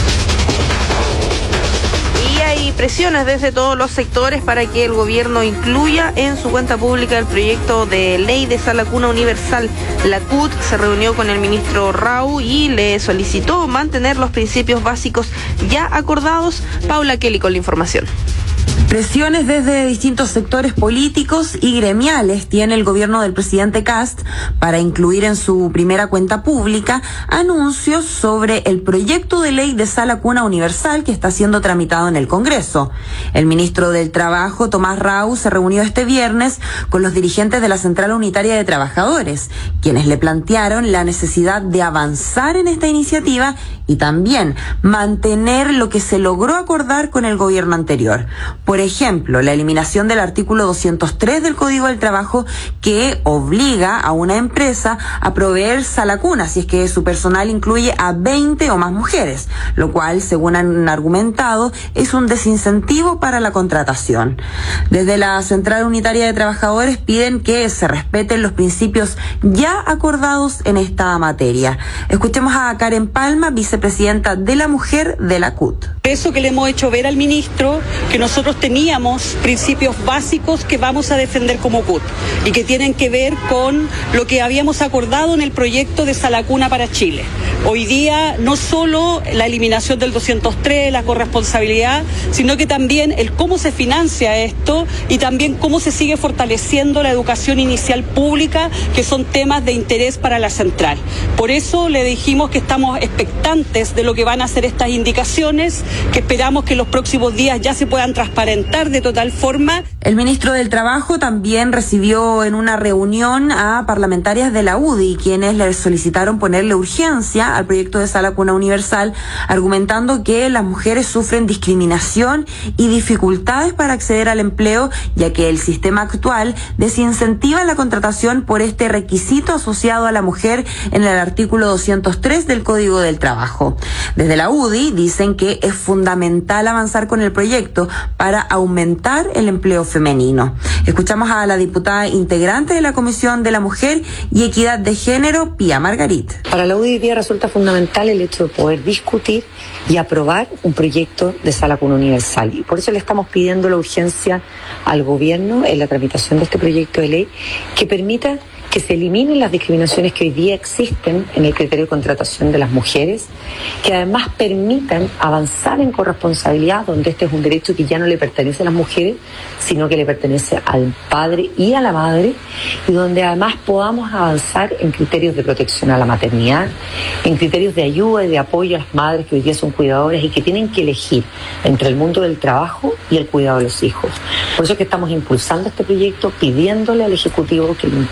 Presiones desde todos los sectores para que el gobierno incluya en su cuenta pública el proyecto de ley de Sala Cuna Universal. La CUT se reunió con el ministro Rau y le solicitó mantener los principios básicos ya acordados. Paula Kelly con la información. Presiones desde distintos sectores políticos y gremiales tiene el gobierno del presidente Kast para incluir en su primera cuenta pública anuncios sobre el proyecto de ley de Sala Cuna Universal que está siendo tramitado en el Congreso. El ministro del Trabajo, Tomás Rau, se reunió este viernes con los dirigentes de la Central Unitaria de Trabajadores, quienes le plantearon la necesidad de avanzar en esta iniciativa y también mantener lo que se logró acordar con el gobierno anterior. Por ejemplo, la eliminación del artículo 203 del Código del Trabajo que obliga a una empresa a proveer sala cuna si es que su personal incluye a 20 o más mujeres, lo cual, según han argumentado, es un desincentivo para la contratación. Desde la Central Unitaria de Trabajadores piden que se respeten los principios ya acordados en esta materia. Escuchemos a Karen Palma, vicepresidenta de la Mujer de la CUT. Eso que le hemos hecho ver al ministro, que nosotros teníamos principios básicos que vamos a defender como CUT y que tienen que ver con lo que habíamos acordado en el proyecto de Sala Cuna para Chile. Hoy día no solo la eliminación del 203, la corresponsabilidad, sino que también el cómo se financia esto y también cómo se sigue fortaleciendo la educación inicial pública, que son temas de interés para la central. Por eso le dijimos que estamos expectantes de lo que van a hacer estas indicaciones, que esperamos que en los próximos días ya se puedan transparentar de total forma. El ministro del Trabajo también recibió en una reunión a parlamentarias de la UDI, quienes le solicitaron ponerle urgencia al proyecto de Sala Cuna Universal, argumentando que las mujeres sufren discriminación y dificultades para acceder al empleo, ya que el sistema actual desincentiva la contratación por este requisito asociado a la mujer en el artículo 203 del Código del Trabajo. Desde la UDI dicen que es fundamental avanzar con el proyecto para aumentar el empleo femenino. Escuchamos a la diputada integrante de la Comisión de la Mujer y Equidad de Género, Pía Margarit. Para la UDI hoy día resulta fundamental el hecho de poder discutir y aprobar un proyecto de Sala Cuna Universal. Y por eso le estamos pidiendo la urgencia al gobierno en la tramitación de este proyecto de ley que permita que se eliminen las discriminaciones que hoy día existen en el criterio de contratación de las mujeres, que además permitan avanzar en corresponsabilidad, donde este es un derecho que ya no le pertenece a las mujeres, sino que le pertenece al padre y a la madre, y donde además podamos avanzar en criterios de protección a la maternidad, en criterios de ayuda y de apoyo a las madres que hoy día son cuidadoras y que tienen que elegir entre el mundo del trabajo y el cuidado de los hijos. Por eso es que estamos impulsando este proyecto, pidiéndole al Ejecutivo que lo impulse, que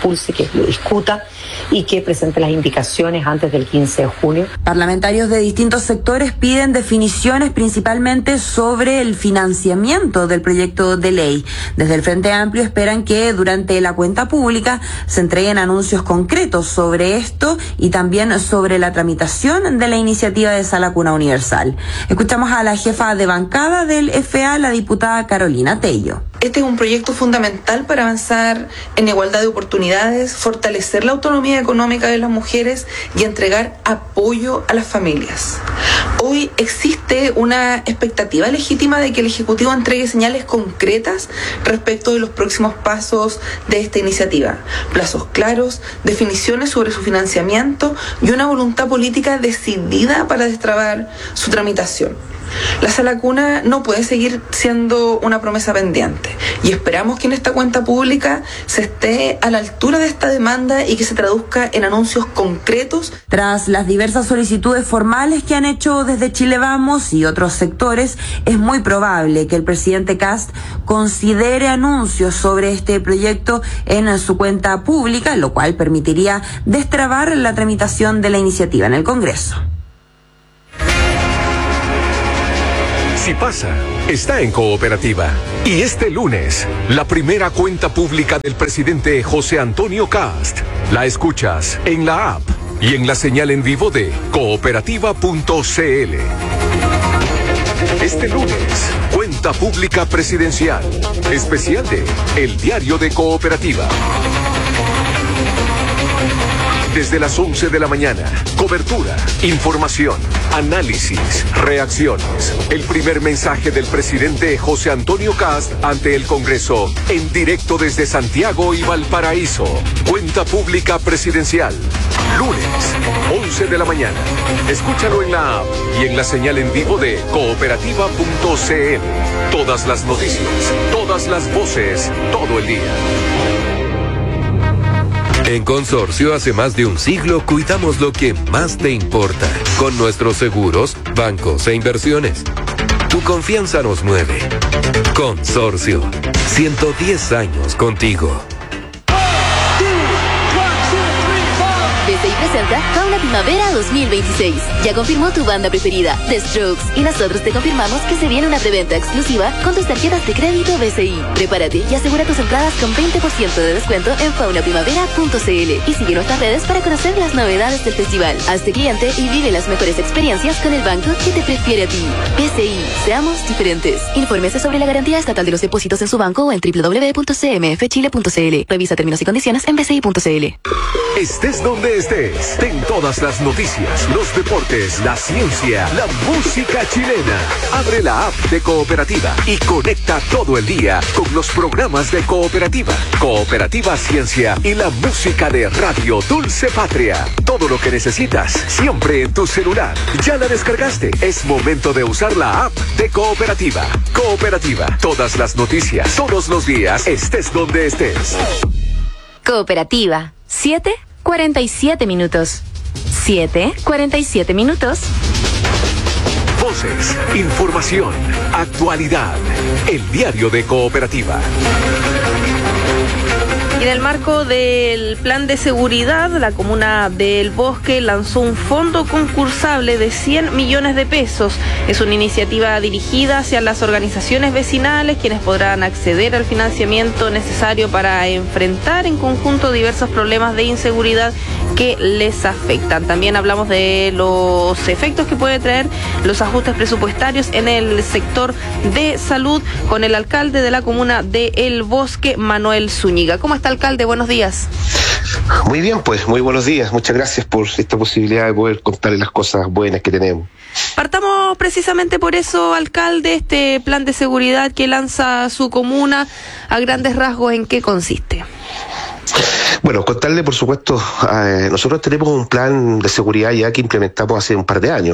lo discuta y que presente las indicaciones antes del 15 de junio. Parlamentarios de distintos sectores piden definiciones principalmente sobre el financiamiento del proyecto de ley. Desde el Frente Amplio esperan que durante la cuenta pública se entreguen anuncios concretos sobre esto y también sobre la tramitación de la iniciativa de Sala Cuna Universal. Escuchamos a la jefa de bancada del FA, la diputada Carolina Tello. Este es un proyecto fundamental para avanzar en igualdad de oportunidades, fortalecer la autonomía económica de las mujeres y entregar apoyo a las familias. Hoy existe una expectativa legítima de que el Ejecutivo entregue señales concretas respecto de los próximos pasos de esta iniciativa, plazos claros, definiciones sobre su financiamiento y una voluntad política decidida para destrabar su tramitación. La Sala Cuna no puede seguir siendo una promesa pendiente y esperamos que en esta cuenta pública se esté a la altura de esta demanda y que se traduzca en anuncios concretos. Tras las diversas solicitudes formales que han hecho desde Chile Vamos y otros sectores, es muy probable que el presidente Kast considere anuncios sobre este proyecto en su cuenta pública, lo cual permitiría destrabar la tramitación de la iniciativa en el Congreso. Si pasa, está en Cooperativa. Y este lunes, la primera cuenta pública del presidente José Antonio Kast. La escuchas en la app y en la señal en vivo de cooperativa.cl. Este lunes, cuenta pública presidencial. Especial de El Diario de Cooperativa. Desde las 11 de la mañana, cobertura, información, análisis, reacciones. El primer mensaje del presidente José Antonio Kast ante el Congreso, en directo desde Santiago y Valparaíso. Cuenta pública presidencial. Lunes, 11 de la mañana. Escúchalo en la app y en la señal en vivo de cooperativa.cl. Todas las noticias, todas las voces, todo el día. En Consorcio, hace más de un siglo, cuidamos lo que más te importa. Con nuestros seguros, bancos e inversiones. Tu confianza nos mueve. Consorcio. 110 años contigo. BCI presenta Fauna Primavera 2026. Ya confirmó tu banda preferida, The Strokes, y nosotros te confirmamos que se viene una preventa exclusiva con tus tarjetas de crédito BCI. Prepárate y asegura tus entradas con 20% de descuento en faunaprimavera.cl y sigue nuestras redes para conocer las novedades del festival. Hazte cliente y vive las mejores experiencias con el banco que te prefiere a ti. BCI, seamos diferentes. Infórmese sobre la garantía estatal de los depósitos en su banco o en www.cmfchile.cl. Revisa términos y condiciones en bci.cl. Estés donde estés, ten todas las noticias, los deportes, la ciencia, la música chilena. Abre la app de Cooperativa y conecta todo el día con los programas de Cooperativa, Cooperativa Ciencia y la música de Radio Dulce Patria. Todo lo que necesitas, siempre en tu celular. ¿Ya la descargaste? Es momento de usar la app de Cooperativa. Cooperativa, todas las noticias, todos los días, estés donde estés. Cooperativa, 7:47 minutos. 7:47 minutos. Voces, información, actualidad. El Diario de Cooperativa. Y en el marco del plan de seguridad, la comuna del Bosque lanzó un fondo concursable de 100 millones de pesos. Es una iniciativa dirigida hacia las organizaciones vecinales, quienes podrán acceder al financiamiento necesario para enfrentar en conjunto diversos problemas de inseguridad que les afectan. También hablamos de los efectos que puede traer los ajustes presupuestarios en el sector de salud con el alcalde de la comuna de El Bosque, Manuel Zúñiga. ¿Cómo está, alcalde? Buenos días. Muy bien, pues, muy buenos días. Muchas gracias por esta posibilidad de poder contarles las cosas buenas que tenemos. Partamos precisamente por eso, alcalde, este plan de seguridad que lanza su comuna, a grandes rasgos, ¿en qué consiste? Bueno, contarle, por supuesto, nosotros tenemos un plan de seguridad ya que implementamos hace un par de años,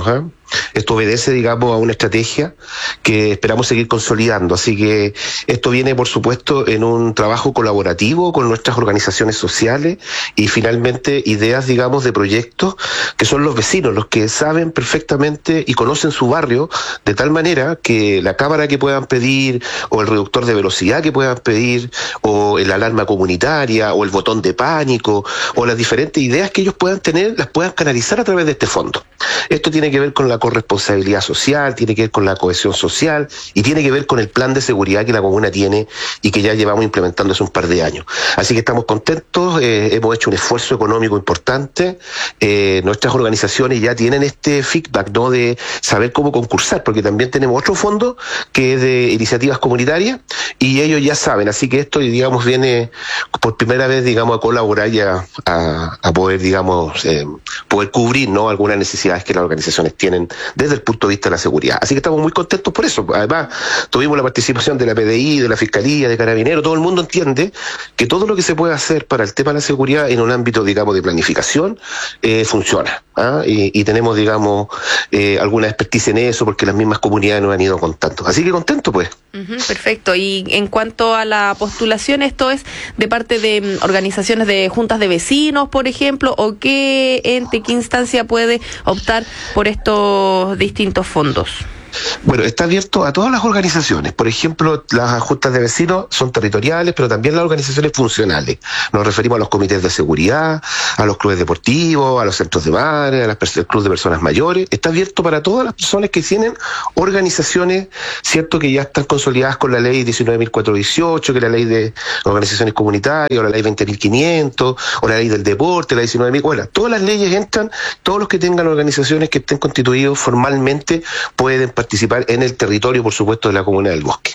Esto obedece, digamos, a una estrategia que esperamos seguir consolidando. Así que esto viene, por supuesto, en un trabajo colaborativo con nuestras organizaciones sociales y finalmente ideas, digamos, de proyectos que son los vecinos, los que saben perfectamente y conocen su barrio de tal manera que la cámara que puedan pedir o el reductor de velocidad que puedan pedir o el alarma comunitaria o el botón de pánico o las diferentes ideas que ellos puedan tener las puedan canalizar a través de este fondo. Esto tiene que ver con la corresponsabilidad social, tiene que ver con la cohesión social y tiene que ver con el plan de seguridad que la comuna tiene y que ya llevamos implementando hace un par de años. Así que estamos contentos, hemos hecho un esfuerzo económico importante, nuestras organizaciones ya tienen este feedback, ¿no?, de saber cómo concursar, porque también tenemos otro fondo que es de iniciativas comunitarias y ellos ya saben, así que esto, digamos, viene por primera vez, digamos, a colaborar y a poder, digamos, poder cubrir, ¿no?, algunas necesidades que las organizaciones tienen desde el punto de vista de la seguridad. Así que estamos muy contentos por eso. Además, tuvimos la participación de la PDI, de la Fiscalía, de Carabineros, todo el mundo entiende que todo lo que se puede hacer para el tema de la seguridad en un ámbito, digamos, de planificación, funciona. Y tenemos, digamos, alguna expertise en eso porque las mismas comunidades nos han ido contando. Así que contento, pues. Perfecto. Y en cuanto a la postulación, ¿esto es de parte de organizaciones de juntas de vecinos, por ejemplo, o qué ente, qué instancia puede optar por estos distintos fondos? Bueno, está abierto a todas las organizaciones. Por ejemplo, las juntas de vecinos son territoriales, pero también las organizaciones funcionales. Nos referimos a los comités de seguridad, a los clubes deportivos, a los centros de bares, al club de personas mayores. Está abierto para todas las personas que tienen organizaciones, cierto, que ya están consolidadas con la ley 19.418, que es la ley de organizaciones comunitarias, o la ley 20.500, o la ley del deporte, la 19.000. Bueno, todas las leyes entran, todos los que tengan organizaciones que estén constituidos formalmente pueden participar en el territorio, por supuesto, de la Comuna del Bosque.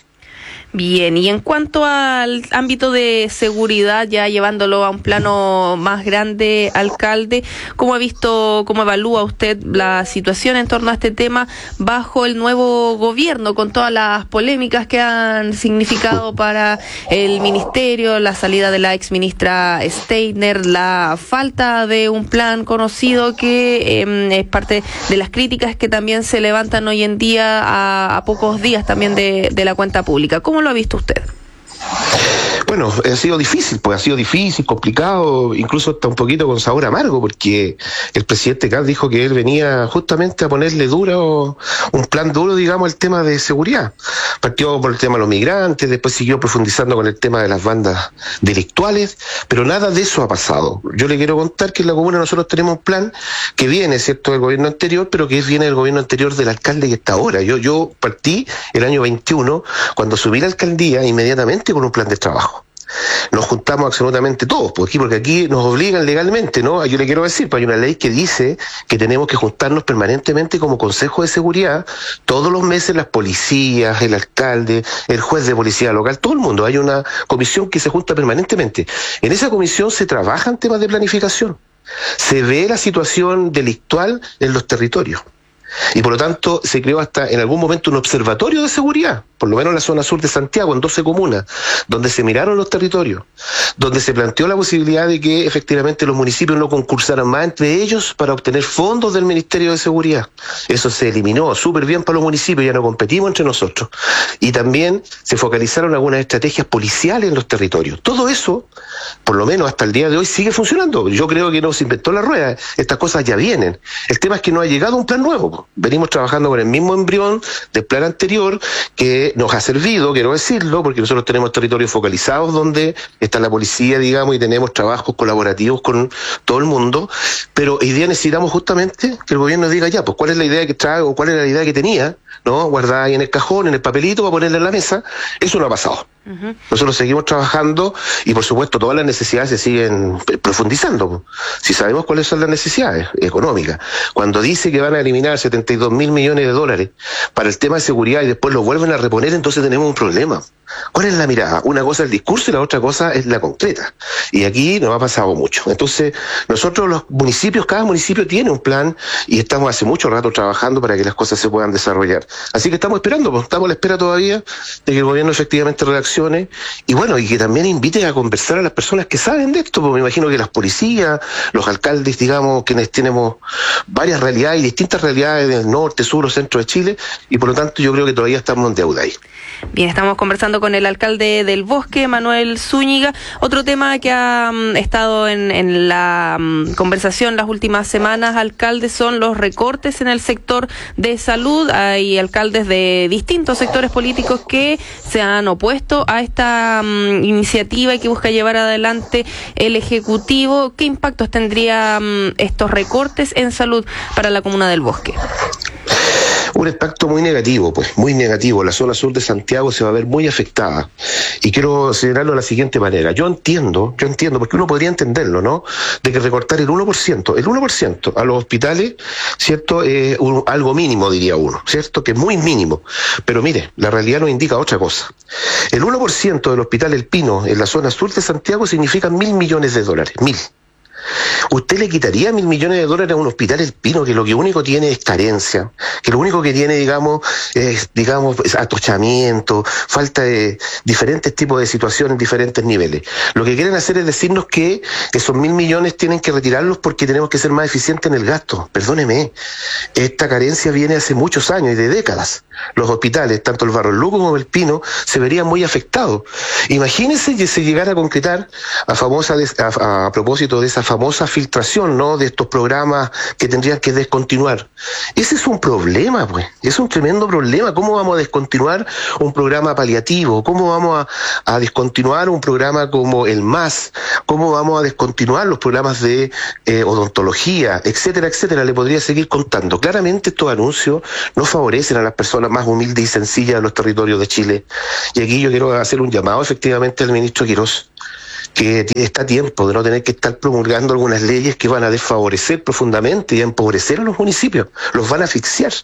Bien, y en cuanto al ámbito de seguridad, ya llevándolo a un plano más grande, alcalde, ¿cómo ha visto, cómo evalúa usted la situación en torno a este tema bajo el nuevo gobierno, con todas las polémicas que han significado para el ministerio, la salida de la exministra Steiner, la falta de un plan conocido que es parte de las críticas que también se levantan hoy en día a pocos días también de la cuenta pública? ¿Cómo lo ha visto usted? Bueno, ha sido difícil, complicado, incluso hasta un poquito con sabor amargo, porque el presidente Kast dijo que él venía justamente a ponerle un plan duro, digamos, al tema de seguridad. Partió por el tema de los migrantes, después siguió profundizando con el tema de las bandas delictuales, pero nada de eso ha pasado. Yo le quiero contar que en la comuna nosotros tenemos un plan que viene, ¿cierto?, del gobierno anterior, pero que viene del gobierno anterior del alcalde que está ahora. Yo partí el año 21, cuando subí la alcaldía, inmediatamente con un plan de trabajo. Nos juntamos absolutamente todos, porque aquí nos obligan legalmente, ¿no? Yo le quiero decir, pues hay una ley que dice que tenemos que juntarnos permanentemente como Consejo de Seguridad, todos los meses las policías, el alcalde, el juez de policía local, todo el mundo. Hay una comisión que se junta permanentemente. En esa comisión se trabajan temas de planificación, se ve la situación delictual en los territorios. Y por lo tanto se creó hasta en algún momento un observatorio de seguridad, por lo menos en la zona sur de Santiago, en 12 comunas, donde se miraron los territorios, donde se planteó la posibilidad de que efectivamente los municipios no concursaran más entre ellos para obtener fondos del Ministerio de Seguridad. Eso se eliminó súper bien para los municipios, ya no competimos entre nosotros. Y también se focalizaron algunas estrategias policiales en los territorios. Todo eso, por lo menos hasta el día de hoy, sigue funcionando. Yo creo que no se inventó la rueda, estas cosas ya vienen. El tema es que no ha llegado un plan nuevo. Venimos trabajando con el mismo embrión del plan anterior que nos ha servido, quiero decirlo, porque nosotros tenemos territorios focalizados donde está la policía, digamos, y tenemos trabajos colaborativos con todo el mundo, pero hoy día necesitamos justamente que el gobierno diga ya, pues cuál es la idea que trae o cuál es la idea que tenía, ¿no? Guardada ahí en el cajón, en el papelito, para ponerla en la mesa. Eso no ha pasado. Nosotros seguimos trabajando y por supuesto todas las necesidades se siguen profundizando. Si sabemos cuáles son las necesidades económicas, cuando dice que van a eliminar 72.000 millones de dólares para el tema de seguridad y después lo vuelven a reponer, entonces tenemos un problema. ¿Cuál es la mirada? Una cosa es el discurso y la otra cosa es la concreta. Y aquí nos ha pasado mucho. Entonces, nosotros los municipios, cada municipio tiene un plan y estamos hace mucho rato trabajando para que las cosas se puedan desarrollar. Así que estamos esperando, pues, estamos a la espera todavía de que el gobierno efectivamente reaccione y bueno, y que también invite a conversar a las personas que saben de esto, porque me imagino que las policías, los alcaldes, digamos, quienes tenemos varias realidades y distintas realidades del norte, sur o centro de Chile, y por lo tanto yo creo que todavía estamos en deuda ahí. Bien, estamos conversando con el alcalde del Bosque, Manuel Zúñiga. Otro tema que ha estado en la conversación las últimas semanas, alcalde, son los recortes en el sector de salud. Hay alcaldes de distintos sectores políticos que se han opuesto a esta iniciativa y que busca llevar adelante el Ejecutivo. ¿Qué impactos tendrían estos recortes en salud para la comuna del Bosque? Un impacto muy negativo, pues, muy negativo. La zona sur de Santiago se va a ver muy afectada. Y quiero señalarlo de la siguiente manera. Yo entiendo, porque uno podría entenderlo, ¿no? De que recortar el 1% a los hospitales, ¿cierto? Algo mínimo, diría uno, ¿cierto? Que es muy mínimo. Pero mire, la realidad nos indica otra cosa. El 1% del Hospital El Pino en la zona sur de Santiago significa $1.000 millones. 1.000. ¿Usted le quitaría $1.000 millones a un hospital El Pino que lo que único tiene es carencia, que lo único que tiene, es atochamiento, falta de diferentes tipos de situaciones en diferentes niveles? Lo que quieren hacer es decirnos que esos $1.000 millones tienen que retirarlos porque tenemos que ser más eficientes en el gasto. Perdóneme, esta carencia viene hace muchos años y de décadas. Los hospitales, tanto el Barros Luco como el Pino, se verían muy afectados. Imagínense que se llegara a concretar a propósito de esa famosa filtración, ¿no? De estos programas que tendrían que descontinuar. Ese es un problema, pues. Es un tremendo problema. ¿Cómo vamos a descontinuar un programa paliativo? ¿Cómo vamos a descontinuar un programa como el MAS? ¿Cómo vamos a descontinuar los programas de odontología, etcétera, etcétera? Le podría seguir contando. Claramente estos anuncios no favorecen a las personas más humildes y sencillas de los territorios de Chile. Y aquí yo quiero hacer un llamado efectivamente al ministro Quirós, que está a tiempo de no tener que estar promulgando algunas leyes que van a desfavorecer profundamente y a empobrecer a los municipios. Los van a asfixiar.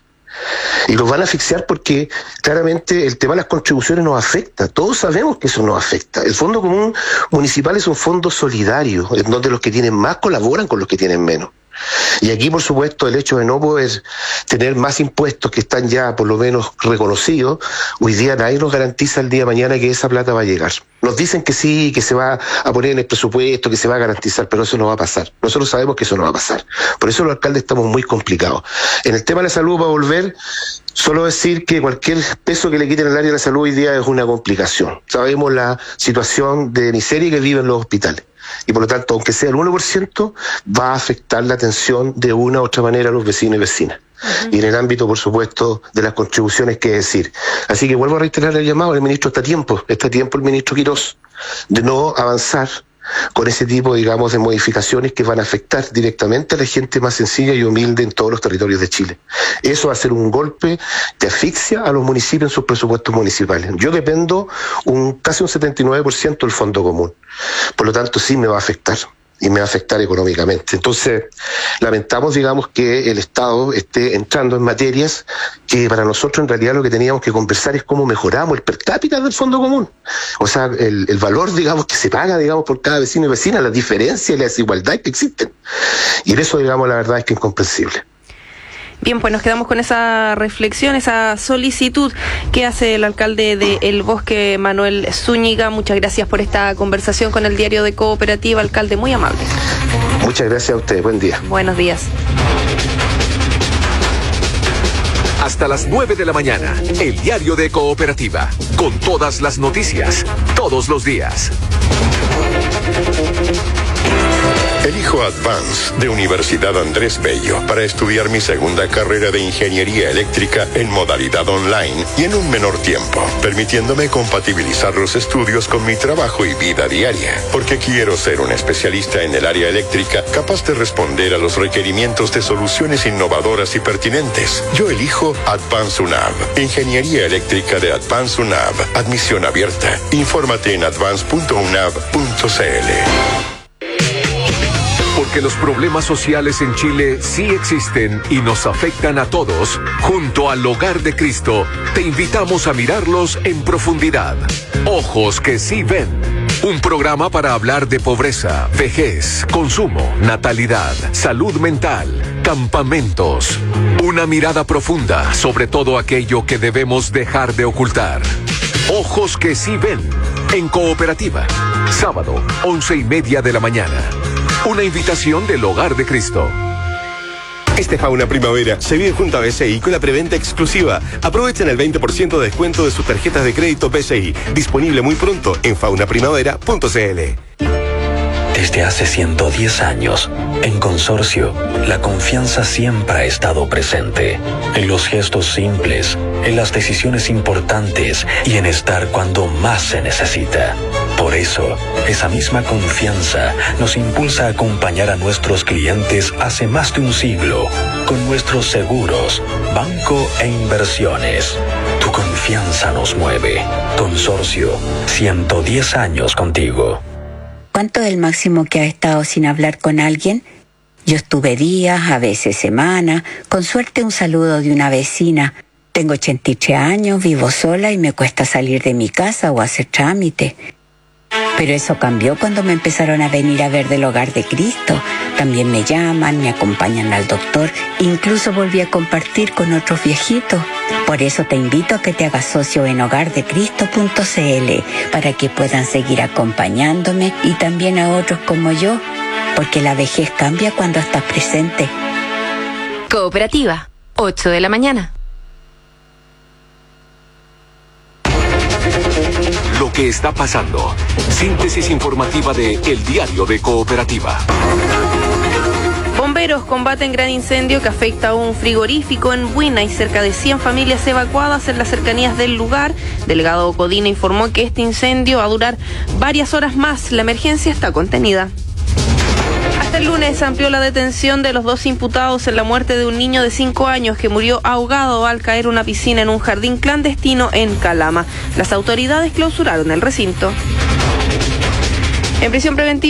Y los van a asfixiar porque claramente el tema de las contribuciones nos afecta. Todos sabemos que eso nos afecta. El Fondo Común Municipal es un fondo solidario, en donde los que tienen más colaboran con los que tienen menos. Y aquí, por supuesto, el hecho de no poder tener más impuestos que están ya por lo menos reconocidos, hoy día nadie nos garantiza el día de mañana que esa plata va a llegar. Nos dicen que sí, que se va a poner en el presupuesto, que se va a garantizar, pero eso no va a pasar. Nosotros sabemos que eso no va a pasar. Por eso los alcaldes estamos muy complicados. En el tema de la salud, va a volver, solo decir que cualquier peso que le quiten al área de la salud hoy día es una complicación. Sabemos la situación de miseria que viven los hospitales. Y por lo tanto, aunque sea el 1%, va a afectar la atención de una u otra manera a los vecinos y vecinas. Y en el ámbito, por supuesto, de las contribuciones, qué decir. Así que vuelvo a reiterar el llamado al ministro. Está a tiempo el ministro Quirós de no avanzar con ese tipo, digamos, de modificaciones que van a afectar directamente a la gente más sencilla y humilde en todos los territorios de Chile. Eso va a ser un golpe de asfixia a los municipios en sus presupuestos municipales. Yo dependo casi un 79% del Fondo Común. Por lo tanto, sí me va a afectar. Y me va a afectar económicamente. Entonces, lamentamos, digamos, que el Estado esté entrando en materias que para nosotros en realidad lo que teníamos que conversar es cómo mejoramos el per cápita del Fondo Común. O sea, el valor, digamos, que se paga, digamos, por cada vecino y vecina, las diferencias y la desigualdad que existen. Y en eso, digamos, la verdad es que es incomprensible. Bien, pues nos quedamos con esa reflexión, esa solicitud que hace el alcalde de El Bosque, Manuel Zúñiga. Muchas gracias por esta conversación con el Diario de Cooperativa, alcalde, muy amable. Muchas gracias a usted, buen día. Buenos días. Hasta las 9 de la mañana, el Diario de Cooperativa, con todas las noticias, todos los días. Elijo Advance de Universidad Andrés Bello para estudiar mi segunda carrera de Ingeniería Eléctrica en modalidad online y en un menor tiempo, permitiéndome compatibilizar los estudios con mi trabajo y vida diaria, porque quiero ser un especialista en el área eléctrica capaz de responder a los requerimientos de soluciones innovadoras y pertinentes. Yo elijo Advance UNAV, Ingeniería Eléctrica de Advance UNAV, admisión abierta. Infórmate en advance.unav.cl. Porque que los problemas sociales en Chile sí existen y nos afectan a todos, junto al Hogar de Cristo, te invitamos a mirarlos en profundidad. Ojos que sí ven. Un programa para hablar de pobreza, vejez, consumo, natalidad, salud mental, campamentos. Una mirada profunda sobre todo aquello que debemos dejar de ocultar. Ojos que sí ven. En Cooperativa. Sábado, 11:30 de la mañana. Una invitación del Hogar de Cristo. Este Fauna Primavera se vive junto a BCI con la preventa exclusiva. Aprovechen el 20% de descuento de sus tarjetas de crédito BCI. Disponible muy pronto en faunaprimavera.cl. Desde hace 110 años, en Consorcio, la confianza siempre ha estado presente. En los gestos simples, en las decisiones importantes y en estar cuando más se necesita. Por eso, esa misma confianza nos impulsa a acompañar a nuestros clientes hace más de un siglo con nuestros seguros, banco e inversiones. Tu confianza nos mueve. Consorcio, 110 años contigo. ¿Cuánto es el máximo que has estado sin hablar con alguien? Yo estuve días, a veces semanas, con suerte un saludo de una vecina. Tengo 83 años, vivo sola y me cuesta salir de mi casa o hacer trámite. Pero eso cambió cuando me empezaron a venir a ver del Hogar de Cristo. También me llaman, me acompañan al doctor, incluso volví a compartir con otros viejitos. Por eso te invito a que te hagas socio en hogardecristo.cl para que puedan seguir acompañándome y también a otros como yo, porque la vejez cambia cuando estás presente. Cooperativa, 8 de la mañana. Lo que está pasando. Síntesis informativa de El Diario de Cooperativa. Bomberos combaten gran incendio que afecta a un frigorífico en Buina y cerca de 100 familias evacuadas en las cercanías del lugar. Delegado Codina informó que este incendio va a durar varias horas más. La emergencia está contenida. Hasta el lunes amplió la detención de los 2 imputados en la muerte de un niño de 5 años que murió ahogado al caer una piscina en un jardín clandestino en Calama. Las autoridades clausuraron el recinto. En prisión preventiva.